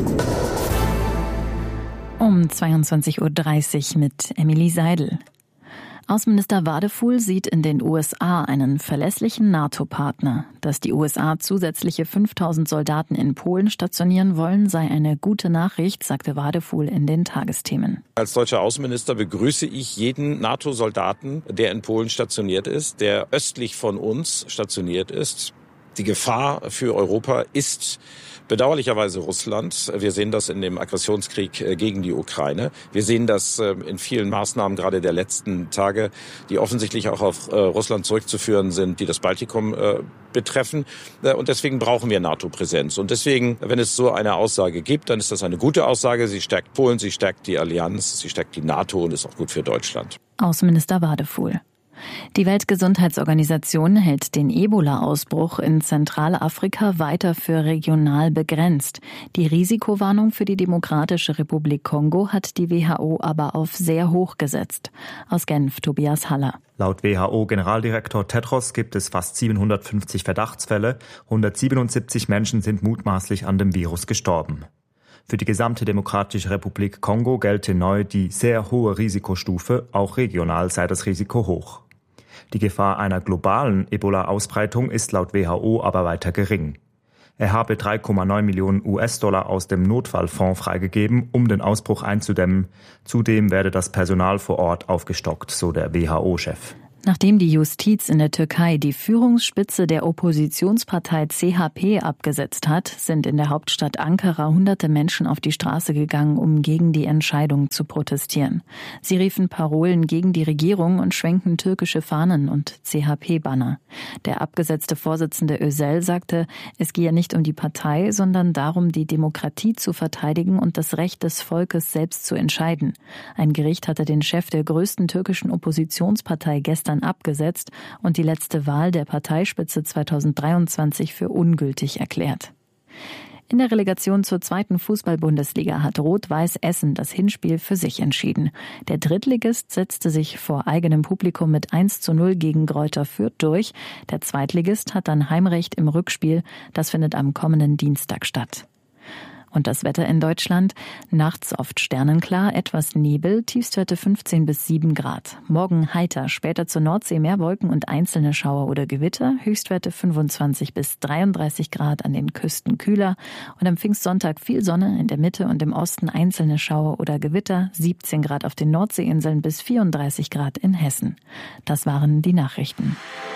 Um zweiundzwanzig Uhr dreißig mit Emily Seidel. Außenminister Wadefuhl sieht in den U S A einen verlässlichen NATO-Partner. Dass die U S A zusätzliche fünftausend Soldaten in Polen stationieren wollen, sei eine gute Nachricht, sagte Wadefuhl in den Tagesthemen. Als deutscher Außenminister begrüße ich jeden NATO-Soldaten, der in Polen stationiert ist, der östlich von uns stationiert ist. Die Gefahr für Europa ist bedauerlicherweise Russland. Wir sehen das in dem Aggressionskrieg gegen die Ukraine. Wir sehen das in vielen Maßnahmen gerade der letzten Tage, die offensichtlich auch auf Russland zurückzuführen sind, die das Baltikum betreffen. Und deswegen brauchen wir NATO-Präsenz. Und deswegen, wenn es so eine Aussage gibt, dann ist das eine gute Aussage. Sie stärkt Polen, sie stärkt die Allianz, sie stärkt die NATO und ist auch gut für Deutschland. Außenminister Wadefuhl. Die Weltgesundheitsorganisation hält den Ebola-Ausbruch in Zentralafrika weiter für regional begrenzt. Die Risikowarnung für die Demokratische Republik Kongo hat die W H O aber auf sehr hoch gesetzt. Aus Genf, Tobias Haller. Laut W H O-Generaldirektor Tedros gibt es fast siebenhundertfünfzig Verdachtsfälle. hundertsiebenundsiebzig Menschen sind mutmaßlich an dem Virus gestorben. Für die gesamte Demokratische Republik Kongo gelte neu die sehr hohe Risikostufe, auch regional sei das Risiko hoch. Die Gefahr einer globalen Ebola-Ausbreitung ist laut W H O aber weiter gering. Er habe drei Komma neun Millionen U S-Dollar aus dem Notfallfonds freigegeben, um den Ausbruch einzudämmen. Zudem werde das Personal vor Ort aufgestockt, so der W H O-Chef. Nachdem die Justiz in der Türkei die Führungsspitze der Oppositionspartei C H P abgesetzt hat, sind in der Hauptstadt Ankara hunderte Menschen auf die Straße gegangen, um gegen die Entscheidung zu protestieren. Sie riefen Parolen gegen die Regierung und schwenkten türkische Fahnen und C H P-Banner. Der abgesetzte Vorsitzende Özel sagte, es gehe nicht um die Partei, sondern darum, die Demokratie zu verteidigen und das Recht des Volkes selbst zu entscheiden. Ein Gericht hatte den Chef der größten türkischen Oppositionspartei gestern abgesetzt und die letzte Wahl der Parteispitze zweitausenddreiundzwanzig für ungültig erklärt. In der Relegation zur zweiten Fußball-Bundesliga hat Rot-Weiß Essen das Hinspiel für sich entschieden. Der Drittligist setzte sich vor eigenem Publikum mit eins zu null gegen Greuther Fürth durch. Der Zweitligist hat dann Heimrecht im Rückspiel. Das findet am kommenden Dienstag statt. Und das Wetter in Deutschland? Nachts oft sternenklar, etwas Nebel, Tiefstwerte fünfzehn bis sieben Grad. Morgen heiter, später zur Nordsee mehr Wolken und einzelne Schauer oder Gewitter, Höchstwerte fünfundzwanzig bis dreiunddreißig Grad, an den Küsten kühler. Und am Pfingstsonntag viel Sonne, in der Mitte und im Osten einzelne Schauer oder Gewitter, siebzehn Grad auf den Nordseeinseln bis vierunddreißig Grad in Hessen. Das waren die Nachrichten.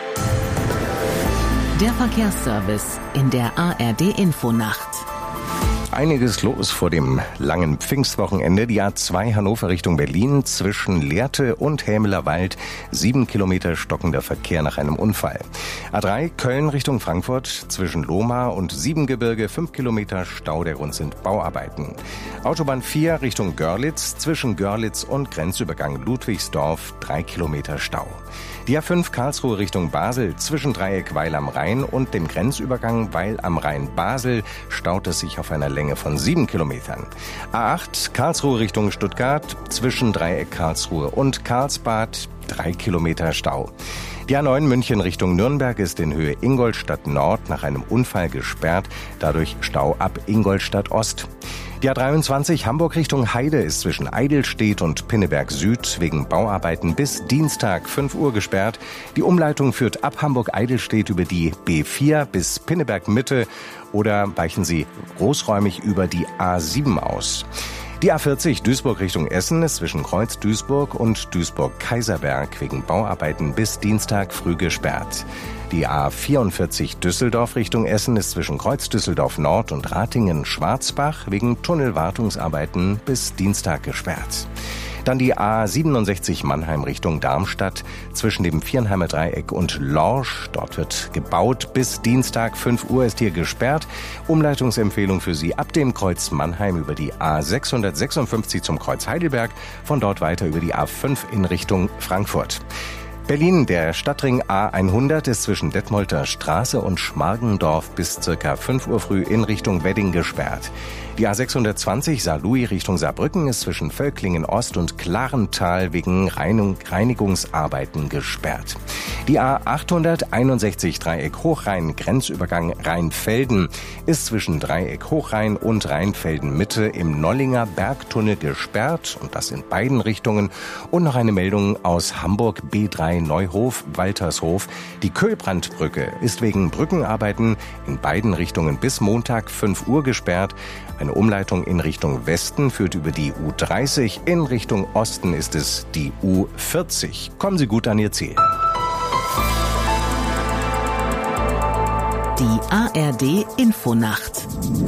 Der Verkehrsservice in der A R D-Infonacht. Einiges los vor dem langen Pfingstwochenende. Die A zwei Hannover Richtung Berlin zwischen Lehrte und Hämeler Wald. Sieben Kilometer stockender Verkehr nach einem Unfall. A drei Köln Richtung Frankfurt zwischen Lohmar und Siebengebirge. Fünf Kilometer Stau. Der Grund sind Bauarbeiten. Autobahn vier Richtung Görlitz zwischen Görlitz und Grenzübergang Ludwigsdorf. Drei Kilometer Stau. Die A fünf Karlsruhe Richtung Basel zwischen Dreieck Weil am Rhein und dem Grenzübergang Weil am Rhein Basel staut es sich auf einer Länge von sieben Kilometern. A acht Karlsruhe Richtung Stuttgart zwischen Dreieck Karlsruhe und Karlsbad drei Kilometer Stau. Die A neun München Richtung Nürnberg ist in Höhe Ingolstadt Nord nach einem Unfall gesperrt, dadurch Stau ab Ingolstadt Ost. Die A dreiundzwanzig Hamburg Richtung Heide ist zwischen Eidelstedt und Pinneberg Süd wegen Bauarbeiten bis Dienstag fünf Uhr gesperrt. Die Umleitung führt ab Hamburg-Eidelstedt über die B vier bis Pinneberg Mitte oder weichen Sie großräumig über die A sieben aus. Die A vierzig Duisburg Richtung Essen ist zwischen Kreuz Duisburg und Duisburg-Kaiserberg wegen Bauarbeiten bis Dienstag früh gesperrt. Die A vierundvierzig Düsseldorf Richtung Essen ist zwischen Kreuz Düsseldorf Nord und Ratingen-Schwarzbach wegen Tunnelwartungsarbeiten bis Dienstag gesperrt. Dann die A siebenundsechzig Mannheim Richtung Darmstadt zwischen dem Viernheimer Dreieck und Lorsch. Dort wird gebaut. Bis Dienstag fünf Uhr ist hier gesperrt. Umleitungsempfehlung für Sie ab dem Kreuz Mannheim über die A sechshundertsechsundfünfzig zum Kreuz Heidelberg. Von dort weiter über die A fünf in Richtung Frankfurt. Berlin, der Stadtring A hundert ist zwischen Detmolder Straße und Schmargendorf bis circa fünf Uhr früh in Richtung Wedding gesperrt. Die A sechshundertzwanzig Saarlouis Richtung Saarbrücken ist zwischen Völklingen Ost und Klarental wegen Reinigung, Reinigungsarbeiten gesperrt. Die A achthunderteinundsechzig Dreieck Hochrhein Grenzübergang Rheinfelden ist zwischen Dreieck Hochrhein und Rheinfelden Mitte im Nollinger Bergtunnel gesperrt und das in beiden Richtungen. Und noch eine Meldung aus Hamburg B drei Neuhof Waltershof. Die Köhlbrandbrücke ist wegen Brückenarbeiten in beiden Richtungen bis Montag fünf Uhr gesperrt. Eine Umleitung in Richtung Westen führt über die U dreißig. In Richtung Osten ist es die U vierzig. Kommen Sie gut an Ihr Ziel. Die A R D Infonacht.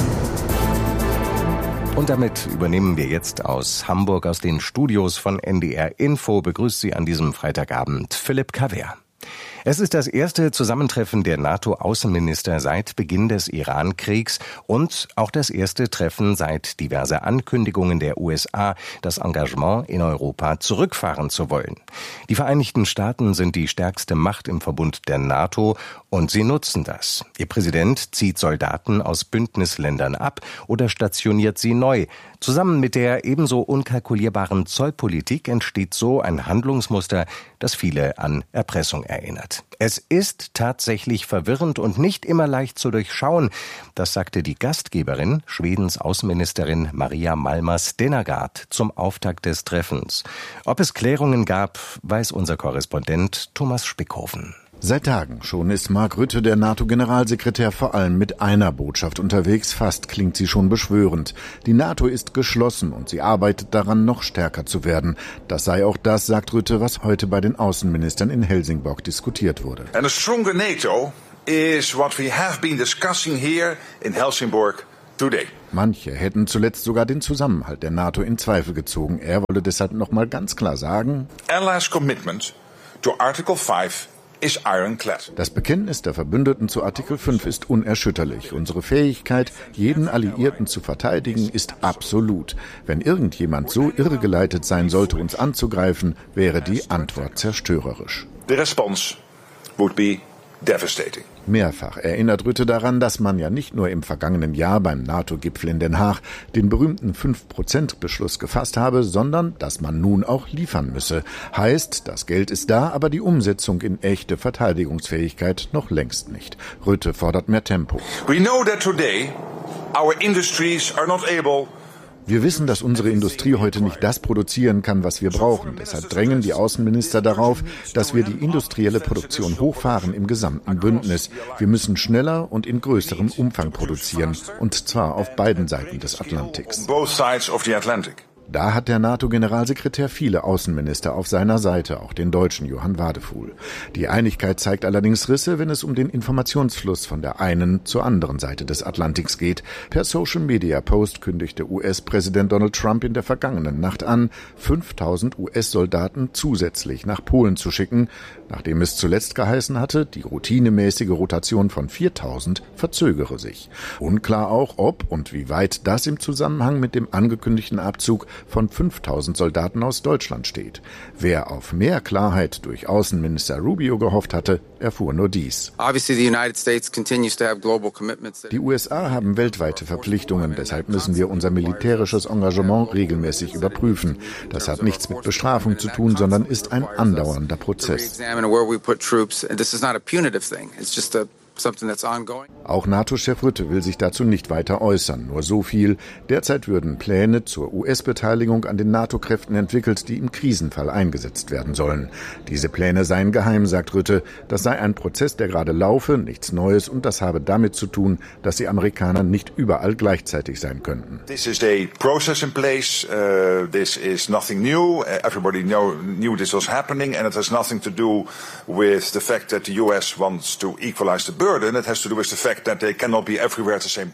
Und damit übernehmen wir jetzt aus Hamburg, aus den Studios von N D R Info, begrüßt Sie an diesem Freitagabend Philipp Kaver. Es ist das erste Zusammentreffen der NATO-Außenminister seit Beginn des Iran-Kriegs und auch das erste Treffen seit diverser Ankündigungen der U S A, das Engagement in Europa zurückfahren zu wollen. Die Vereinigten Staaten sind die stärkste Macht im Verbund der NATO und sie nutzen das. Ihr Präsident zieht Soldaten aus Bündnisländern ab oder stationiert sie neu. Zusammen mit der ebenso unkalkulierbaren Zollpolitik entsteht so ein Handlungsmuster, das viele an Erpressung erinnert. Es ist tatsächlich verwirrend und nicht immer leicht zu durchschauen. Das sagte die Gastgeberin, Schwedens Außenministerin Maria Malmer Stenergaard zum Auftakt des Treffens. Ob es Klärungen gab, weiß unser Korrespondent Thomas Spickhofen. Seit Tagen schon ist Mark Rutte, der NATO-Generalsekretär, vor allem mit einer Botschaft unterwegs. Fast klingt sie schon beschwörend. Die NATO ist geschlossen und sie arbeitet daran, noch stärker zu werden. Das sei auch das, sagt Rutte, was heute bei den Außenministern in Helsingborg diskutiert wurde. And a stronger NATO is what we have been discussing here in Helsingborg today. Manche hätten zuletzt sogar den Zusammenhalt der NATO in Zweifel gezogen. Er wolle deshalb noch mal ganz klar sagen: Allies' commitment to Article five is ironclad. Das Bekenntnis der Verbündeten zu Artikel fünf ist unerschütterlich. Unsere Fähigkeit, jeden Alliierten zu verteidigen, ist absolut. Wenn irgendjemand so irregeleitet sein sollte, uns anzugreifen, wäre die Antwort zerstörerisch. The response would be devastating. Mehrfach erinnert Rutte daran, dass man ja nicht nur im vergangenen Jahr beim NATO-Gipfel in Den Haag den berühmten fünf Prozent Beschluss gefasst habe, sondern dass man nun auch liefern müsse. Heißt, das Geld ist da, aber die Umsetzung in echte Verteidigungsfähigkeit noch längst nicht. Rutte fordert mehr Tempo. We know that today our industries are not able Wir wissen, dass unsere Industrie heute nicht das produzieren kann, was wir brauchen. Deshalb drängen die Außenminister darauf, dass wir die industrielle Produktion hochfahren im gesamten Bündnis. Wir müssen schneller und in größerem Umfang produzieren, und zwar auf beiden Seiten des Atlantiks. Da hat der NATO-Generalsekretär viele Außenminister auf seiner Seite, auch den deutschen Johann Wadefuhl. Die Einigkeit zeigt allerdings Risse, wenn es um den Informationsfluss von der einen zur anderen Seite des Atlantiks geht. Per Social-Media-Post kündigte U S-Präsident Donald Trump in der vergangenen Nacht an, fünftausend U S-Soldaten zusätzlich nach Polen zu schicken, nachdem es zuletzt geheißen hatte, die routinemäßige Rotation von viertausend verzögere sich. Unklar auch, ob und wie weit das im Zusammenhang mit dem angekündigten Abzug von fünftausend Soldaten aus Deutschland steht. Wer auf mehr Klarheit durch Außenminister Rubio gehofft hatte, erfuhr nur dies. Die U S A haben weltweite Verpflichtungen, deshalb müssen wir unser militärisches Engagement regelmäßig überprüfen. Das hat nichts mit Bestrafung zu tun, sondern ist ein andauernder Prozess. Auch NATO-Chef Rutte will sich dazu nicht weiter äußern. Nur so viel: Derzeit würden Pläne zur U S-Beteiligung an den NATO-Kräften entwickelt, die im Krisenfall eingesetzt werden sollen. Diese Pläne seien geheim, sagt Rutte. Das sei ein Prozess, der gerade laufe, nichts Neues, und das habe damit zu tun, dass die Amerikaner nicht überall gleichzeitig sein könnten. This is a process in place. Uh, this is nothing new. Everybody know, knew this was happening, and it has nothing to do with the fact that the U S wants to equalize the burden. It has to do with the fact that they cannot be everywhere at the same time.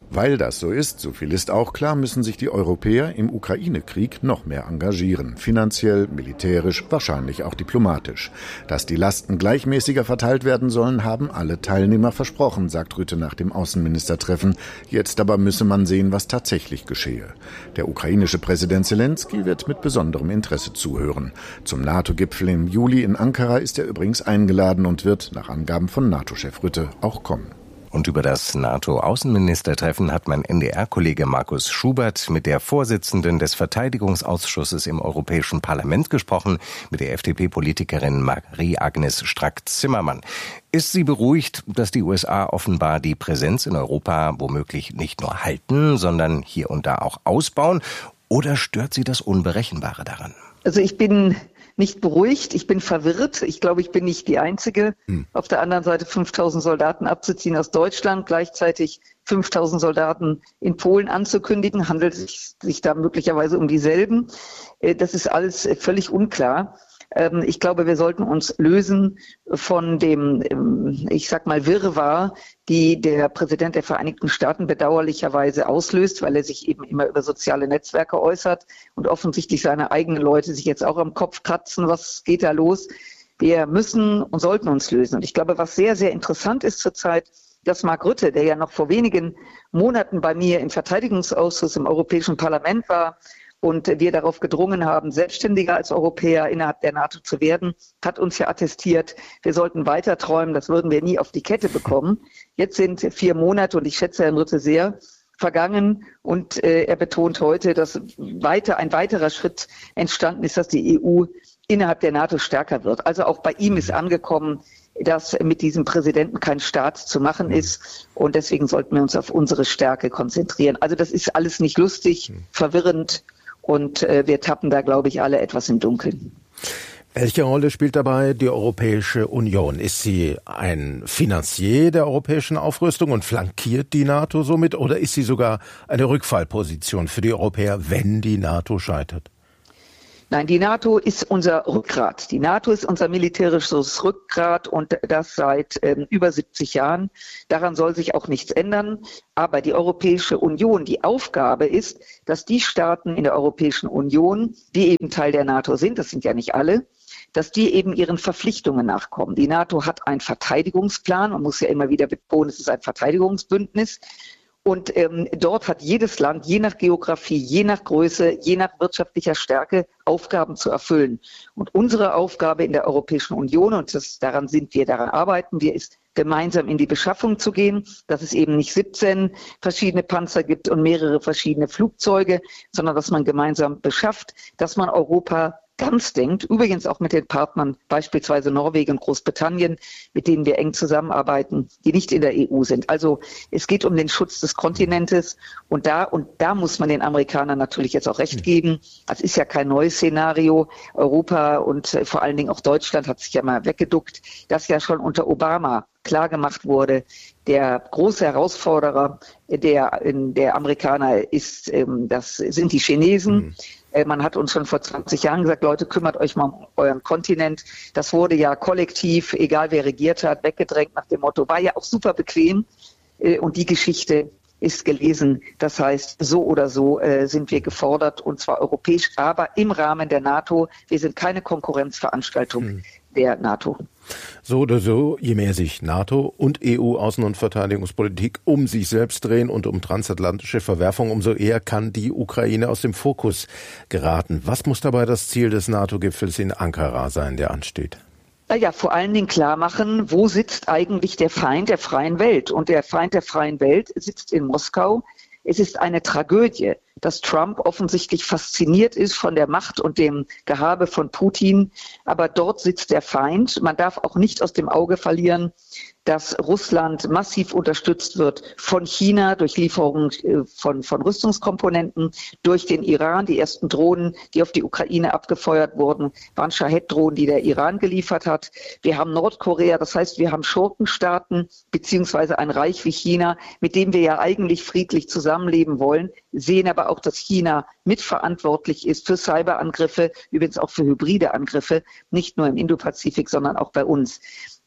Weil das so ist, so viel ist auch klar, müssen sich die Europäer im Ukraine-Krieg noch mehr engagieren. Finanziell, militärisch, wahrscheinlich auch diplomatisch. Dass die Lasten gleichmäßiger verteilt werden sollen, haben alle Teilnehmer versprochen, sagt Rutte nach dem Außenministertreffen. Jetzt aber müsse man sehen, was tatsächlich geschehe. Der ukrainische Präsident Zelensky wird mit besonderem Interesse zuhören. Zum NATO-Gipfel im Juli in Ankara ist er übrigens eingeladen und wird, nach Angaben von NATO-Chef Rutte, auch kommen. Und über das NATO-Außenministertreffen hat mein N D R-Kollege Markus Schubert mit der Vorsitzenden des Verteidigungsausschusses im Europäischen Parlament gesprochen, mit der F D P-Politikerin Marie-Agnes Strack-Zimmermann. Ist sie beruhigt, dass die U S A offenbar die Präsenz in Europa womöglich nicht nur halten, sondern hier und da auch ausbauen? Oder stört sie das Unberechenbare daran? Also ich bin nicht beruhigt, ich bin verwirrt. Ich glaube, ich bin nicht die Einzige. Hm. Auf der anderen Seite fünftausend Soldaten abzuziehen aus Deutschland, gleichzeitig fünftausend Soldaten in Polen anzukündigen, handelt es sich da möglicherweise um dieselben. Das ist alles völlig unklar. Ich glaube, wir sollten uns lösen von dem, ich sag mal, Wirrwarr, die der Präsident der Vereinigten Staaten bedauerlicherweise auslöst, weil er sich eben immer über soziale Netzwerke äußert und offensichtlich seine eigenen Leute sich jetzt auch am Kopf kratzen. Was geht da los? Wir müssen und sollten uns lösen. Und ich glaube, was sehr, sehr interessant ist zurzeit, dass Mark Rutte, der ja noch vor wenigen Monaten bei mir im Verteidigungsausschuss im Europäischen Parlament war, und wir darauf gedrungen haben, selbstständiger als Europäer innerhalb der NATO zu werden, hat uns ja attestiert, wir sollten weiter träumen, das würden wir nie auf die Kette bekommen. Jetzt sind vier Monate, und ich schätze Herrn Rutte sehr, vergangen, und äh, er betont heute, dass weiter ein weiterer Schritt entstanden ist, dass die E U innerhalb der NATO stärker wird. Also auch bei ihm ist angekommen, dass mit diesem Präsidenten kein Staat zu machen ist, und deswegen sollten wir uns auf unsere Stärke konzentrieren. Also das ist alles nicht lustig, verwirrend, und äh, wir tappen da, glaube ich, alle etwas im Dunkeln. Welche Rolle spielt dabei die Europäische Union? Ist sie ein Finanzier der europäischen Aufrüstung und flankiert die NATO somit, oder ist sie sogar eine Rückfallposition für die Europäer, wenn die NATO scheitert? Nein, die NATO ist unser Rückgrat. Die NATO ist unser militärisches Rückgrat, und das seit ähm, über siebzig Jahren. Daran soll sich auch nichts ändern. Aber die Europäische Union, die Aufgabe ist, dass die Staaten in der Europäischen Union, die eben Teil der NATO sind, das sind ja nicht alle, dass die eben ihren Verpflichtungen nachkommen. Die NATO hat einen Verteidigungsplan. Man muss ja immer wieder betonen, es ist ein Verteidigungsbündnis. Und ähm, dort hat jedes Land, je nach Geografie, je nach Größe, je nach wirtschaftlicher Stärke, Aufgaben zu erfüllen. Und unsere Aufgabe in der Europäischen Union, und das, daran sind wir, daran arbeiten wir, ist, gemeinsam in die Beschaffung zu gehen, dass es eben nicht siebzehn verschiedene Panzer gibt und mehrere verschiedene Flugzeuge, sondern dass man gemeinsam beschafft, dass man Europa ganz denkt, übrigens auch mit den Partnern, beispielsweise Norwegen und Großbritannien, mit denen wir eng zusammenarbeiten, die nicht in der E U sind. Also es geht um den Schutz des Kontinentes, und da und da muss man den Amerikanern natürlich jetzt auch recht geben. Das ist ja kein neues Szenario. Europa und äh, vor allen Dingen auch Deutschland hat sich ja mal weggeduckt, das ja schon unter Obama klar gemacht wurde. Der große Herausforderer der, der Amerikaner ist, ähm, das sind die Chinesen. Mhm. Man hat uns schon vor zwanzig Jahren gesagt, Leute, kümmert euch mal um euren Kontinent. Das wurde ja kollektiv, egal wer regiert hat, weggedrängt nach dem Motto, war ja auch super bequem. Und die Geschichte ist gelesen. Das heißt, so oder so äh, sind wir gefordert, und zwar europäisch, aber im Rahmen der NATO. Wir sind keine Konkurrenzveranstaltung hm. der NATO. So oder so, je mehr sich NATO und E U-Außen- und Verteidigungspolitik um sich selbst drehen und um transatlantische Verwerfung, umso eher kann die Ukraine aus dem Fokus geraten. Was muss dabei das Ziel des NATO-Gipfels in Ankara sein, der ansteht? Naja, vor allen Dingen klar machen, wo sitzt eigentlich der Feind der freien Welt? Und der Feind der freien Welt sitzt in Moskau. Es ist eine Tragödie, dass Trump offensichtlich fasziniert ist von der Macht und dem Gehabe von Putin. Aber dort sitzt der Feind. Man darf auch nicht aus dem Auge verlieren, dass Russland massiv unterstützt wird von China durch Lieferungen von, von Rüstungskomponenten, durch den Iran. Die ersten Drohnen, die auf die Ukraine abgefeuert wurden, waren Shahed-Drohnen, die der Iran geliefert hat. Wir haben Nordkorea, das heißt, wir haben Schurkenstaaten beziehungsweise ein Reich wie China, mit dem wir ja eigentlich friedlich zusammenleben wollen, sehen aber auch, dass China mitverantwortlich ist für Cyberangriffe, übrigens auch für hybride Angriffe, nicht nur im Indopazifik, sondern auch bei uns.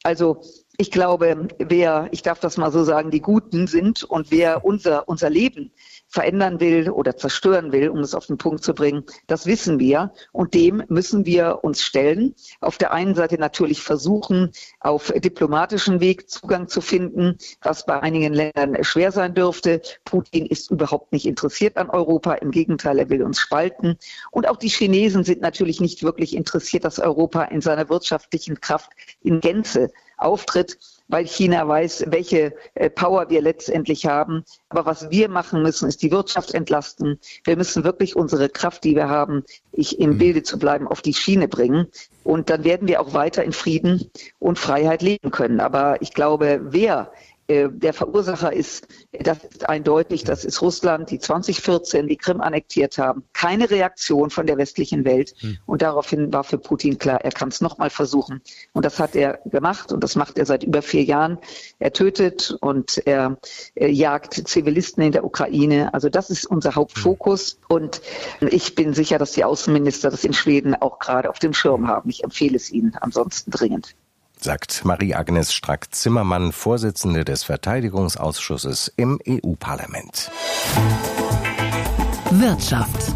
Also ich glaube, wer, ich darf das mal so sagen, die Guten sind und wer unser, unser Leben verändern will oder zerstören will, um es auf den Punkt zu bringen, das wissen wir und dem müssen wir uns stellen. Auf der einen Seite natürlich versuchen, auf diplomatischem Weg Zugang zu finden, was bei einigen Ländern schwer sein dürfte. Putin ist überhaupt nicht interessiert an Europa, im Gegenteil, er will uns spalten. Und auch die Chinesen sind natürlich nicht wirklich interessiert, dass Europa in seiner wirtschaftlichen Kraft in Gänze auftritt, weil China weiß, welche Power wir letztendlich haben. Aber was wir machen müssen, ist die Wirtschaft entlasten. Wir müssen wirklich unsere Kraft, die wir haben, ich im Bilde zu bleiben, auf die Schiene bringen. Und dann werden wir auch weiter in Frieden und Freiheit leben können. Aber ich glaube, wer der Verursacher ist, das ist eindeutig, das ist Russland, die zwanzig vierzehn die Krim annektiert haben. Keine Reaktion von der westlichen Welt. Hm. Und daraufhin war für Putin klar, er kann es nochmal versuchen. Und das hat er gemacht und das macht er seit über vier Jahren. Er tötet und er, er jagt Zivilisten in der Ukraine. Also das ist unser Hauptfokus. Hm. Und ich bin sicher, dass die Außenminister das in Schweden auch gerade auf dem Schirm haben. Ich empfehle es ihnen ansonsten dringend. Sagt Marie-Agnes Strack-Zimmermann, Vorsitzende des Verteidigungsausschusses im E U-Parlament. Wirtschaft.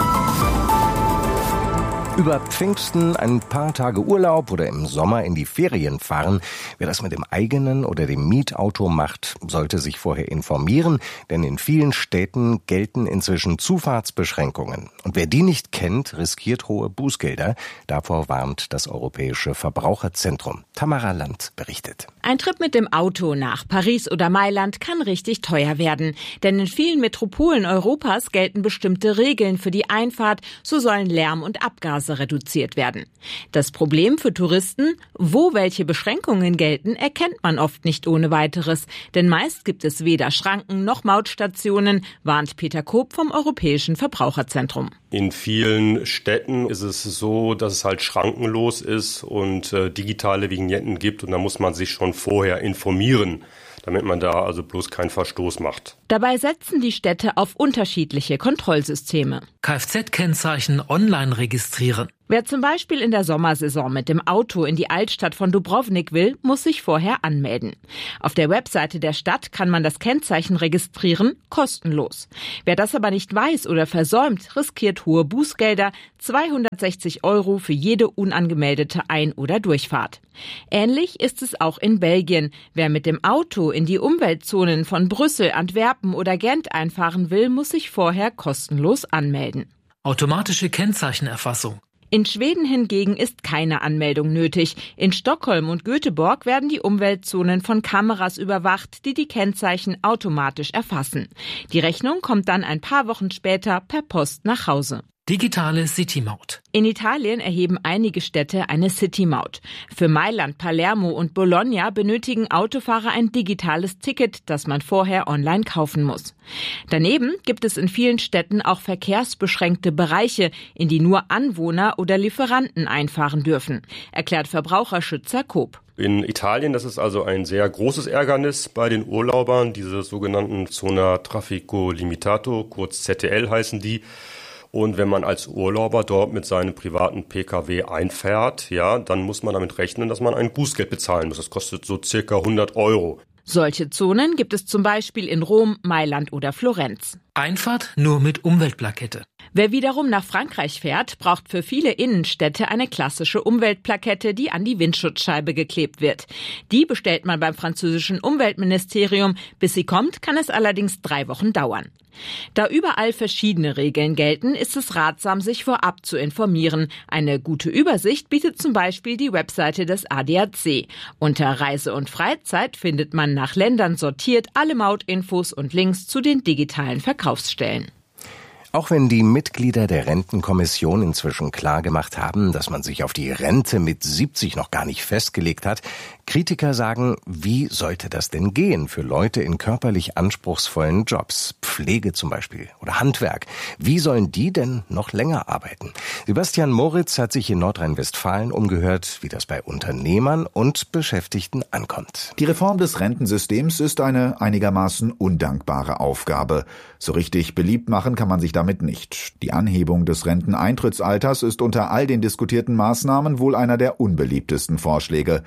Über Pfingsten ein paar Tage Urlaub oder im Sommer in die Ferien fahren. Wer das mit dem eigenen oder dem Mietauto macht, sollte sich vorher informieren, denn in vielen Städten gelten inzwischen Zufahrtsbeschränkungen. Und wer die nicht kennt, riskiert hohe Bußgelder. Davor warnt das Europäische Verbraucherzentrum. Tamara Land berichtet. Ein Trip mit dem Auto nach Paris oder Mailand kann richtig teuer werden. Denn in vielen Metropolen Europas gelten bestimmte Regeln für die Einfahrt. So sollen Lärm und Abgase reduziert werden. Das Problem für Touristen, wo welche Beschränkungen gelten, erkennt man oft nicht ohne weiteres. Denn meist gibt es weder Schranken noch Mautstationen, warnt Peter Koop vom Europäischen Verbraucherzentrum. In vielen Städten ist es so, dass es halt schrankenlos ist und äh, digitale Vignetten gibt und da muss man sich schon vorher informieren, damit man da also bloß keinen Verstoß macht. Dabei setzen die Städte auf unterschiedliche Kontrollsysteme. Kfz-Kennzeichen online registrieren. Wer zum Beispiel in der Sommersaison mit dem Auto in die Altstadt von Dubrovnik will, muss sich vorher anmelden. Auf der Webseite der Stadt kann man das Kennzeichen registrieren, kostenlos. Wer das aber nicht weiß oder versäumt, riskiert hohe Bußgelder, zweihundertsechzig Euro für jede unangemeldete Ein- oder Durchfahrt. Ähnlich ist es auch in Belgien. Wer mit dem Auto in die Umweltzonen von Brüssel, Antwerpen oder Gent einfahren will, muss sich vorher kostenlos anmelden. Automatische Kennzeichenerfassung. In Schweden hingegen ist keine Anmeldung nötig. In Stockholm und Göteborg werden die Umweltzonen von Kameras überwacht, die die Kennzeichen automatisch erfassen. Die Rechnung kommt dann ein paar Wochen später per Post nach Hause. Digitale City-Maut. In Italien erheben einige Städte eine City-Maut. Für Mailand, Palermo und Bologna benötigen Autofahrer ein digitales Ticket, das man vorher online kaufen muss. Daneben gibt es in vielen Städten auch verkehrsbeschränkte Bereiche, in die nur Anwohner oder Lieferanten einfahren dürfen, erklärt Verbraucherschützer Koop. In Italien, das ist also ein sehr großes Ärgernis bei den Urlaubern, diese sogenannten Zona Traffico Limitato, kurz Z T L heißen die. Und wenn man als Urlauber dort mit seinem privaten P K W einfährt, ja, dann muss man damit rechnen, dass man ein Bußgeld bezahlen muss. Das kostet so circa hundert Euro. Solche Zonen gibt es zum Beispiel in Rom, Mailand oder Florenz. Einfahrt nur mit Umweltplakette. Wer wiederum nach Frankreich fährt, braucht für viele Innenstädte eine klassische Umweltplakette, die an die Windschutzscheibe geklebt wird. Die bestellt man beim französischen Umweltministerium. Bis sie kommt, kann es allerdings drei Wochen dauern. Da überall verschiedene Regeln gelten, ist es ratsam, sich vorab zu informieren. Eine gute Übersicht bietet zum Beispiel die Webseite des A D A C. Unter Reise und Freizeit findet man nach Ländern sortiert alle Mautinfos und Links zu den digitalen Verkaufsstellen. Auch wenn die Mitglieder der Rentenkommission inzwischen klargemacht haben, dass man sich auf die Rente mit siebzig noch gar nicht festgelegt hat, Kritiker sagen, wie sollte das denn gehen für Leute in körperlich anspruchsvollen Jobs, Pflege zum Beispiel oder Handwerk? Wie sollen die denn noch länger arbeiten? Sebastian Moritz hat sich in Nordrhein-Westfalen umgehört, wie das bei Unternehmern und Beschäftigten ankommt. Die Reform des Rentensystems ist eine einigermaßen undankbare Aufgabe. So richtig beliebt machen kann man sich damit nicht. Die Anhebung des Renteneintrittsalters ist unter all den diskutierten Maßnahmen wohl einer der unbeliebtesten Vorschläge.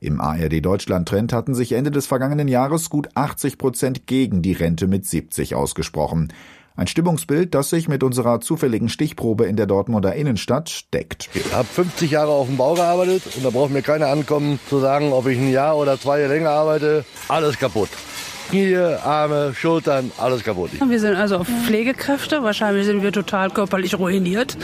Im A R D Deutschland-Trend hatten sich Ende des vergangenen Jahres gut achtzig Prozent gegen die Rente mit siebzig ausgesprochen. Ein Stimmungsbild, das sich mit unserer zufälligen Stichprobe in der Dortmunder Innenstadt deckt. Ich habe fünfzig Jahre auf dem Bau gearbeitet und da braucht mir keiner ankommen zu sagen, ob ich ein Jahr oder zwei Jahre länger arbeite. Alles kaputt. Knie, Arme, Schultern, alles kaputt. Wir sind also Pflegekräfte, wahrscheinlich sind wir total körperlich ruiniert.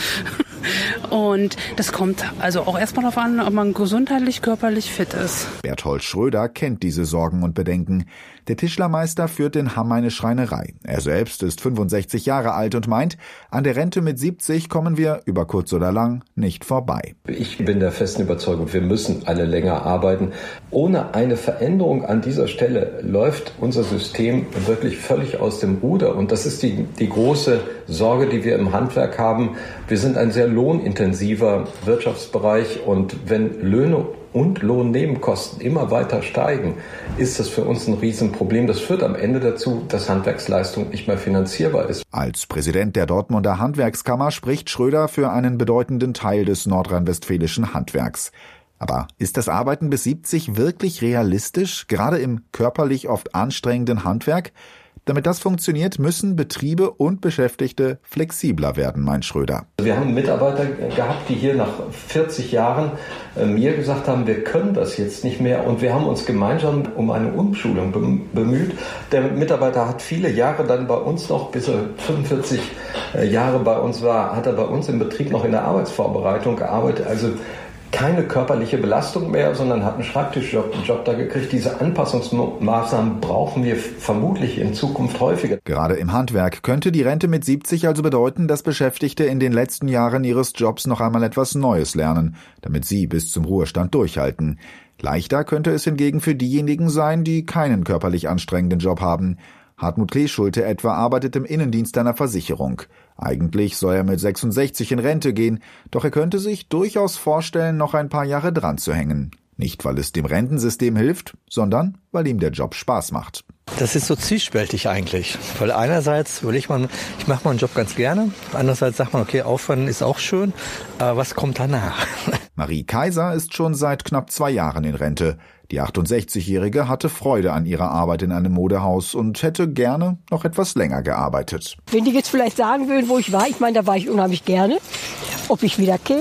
Und das kommt also auch erstmal darauf an, ob man gesundheitlich, körperlich fit ist. Berthold Schröder kennt diese Sorgen und Bedenken. Der Tischlermeister führt in Hamm eine Schreinerei. Er selbst ist fünfundsechzig Jahre alt und meint, an der Rente mit siebzig kommen wir, über kurz oder lang, nicht vorbei. Ich bin der festen Überzeugung, wir müssen alle länger arbeiten. Ohne eine Veränderung an dieser Stelle läuft unser System wirklich völlig aus dem Ruder. Und das ist die, die große Sorge, die wir im Handwerk haben. Wir sind ein sehr lohnintensiver Wirtschaftsbereich und wenn Löhne und Lohnnebenkosten immer weiter steigen, ist das für uns ein Riesenproblem. Das führt am Ende dazu, dass Handwerksleistung nicht mehr finanzierbar ist. Als Präsident der Dortmunder Handwerkskammer spricht Schröder für einen bedeutenden Teil des nordrhein-westfälischen Handwerks. Aber ist das Arbeiten bis siebzig wirklich realistisch, gerade im körperlich oft anstrengenden Handwerk? Damit das funktioniert, müssen Betriebe und Beschäftigte flexibler werden, meint Schröder. Wir haben Mitarbeiter gehabt, die hier nach vierzig Jahren mir gesagt haben, wir können das jetzt nicht mehr. Und wir haben uns gemeinsam um eine Umschulung bemüht. Der Mitarbeiter hat viele Jahre dann bei uns noch, bis er fünfundvierzig Jahre bei uns war, hat er bei uns im Betrieb noch in der Arbeitsvorbereitung gearbeitet. Also keine körperliche Belastung mehr, sondern hat einen Schreibtischjob einen Job da gekriegt. Diese Anpassungsmaßnahmen brauchen wir vermutlich in Zukunft häufiger. Gerade im Handwerk könnte die Rente mit siebzig also bedeuten, dass Beschäftigte in den letzten Jahren ihres Jobs noch einmal etwas Neues lernen, damit sie bis zum Ruhestand durchhalten. Leichter könnte es hingegen für diejenigen sein, die keinen körperlich anstrengenden Job haben. Hartmut Kleeschulte etwa arbeitet im Innendienst einer Versicherung. Eigentlich soll er mit sechsundsechzig in Rente gehen, doch er könnte sich durchaus vorstellen, noch ein paar Jahre dran zu hängen. Nicht, weil es dem Rentensystem hilft, sondern weil ihm der Job Spaß macht. Das ist so zwiespältig eigentlich, weil einerseits überlegt man, ich mache meinen Job ganz gerne, andererseits sagt man, okay, Aufwand ist auch schön, aber was kommt danach? Marie Kaiser ist schon seit knapp zwei Jahren in Rente. Die achtundsechzigjährige hatte Freude an ihrer Arbeit in einem Modehaus und hätte gerne noch etwas länger gearbeitet. Wenn die jetzt vielleicht sagen würden, wo ich war, ich meine, da war ich unheimlich gerne, ob ich wieder käme.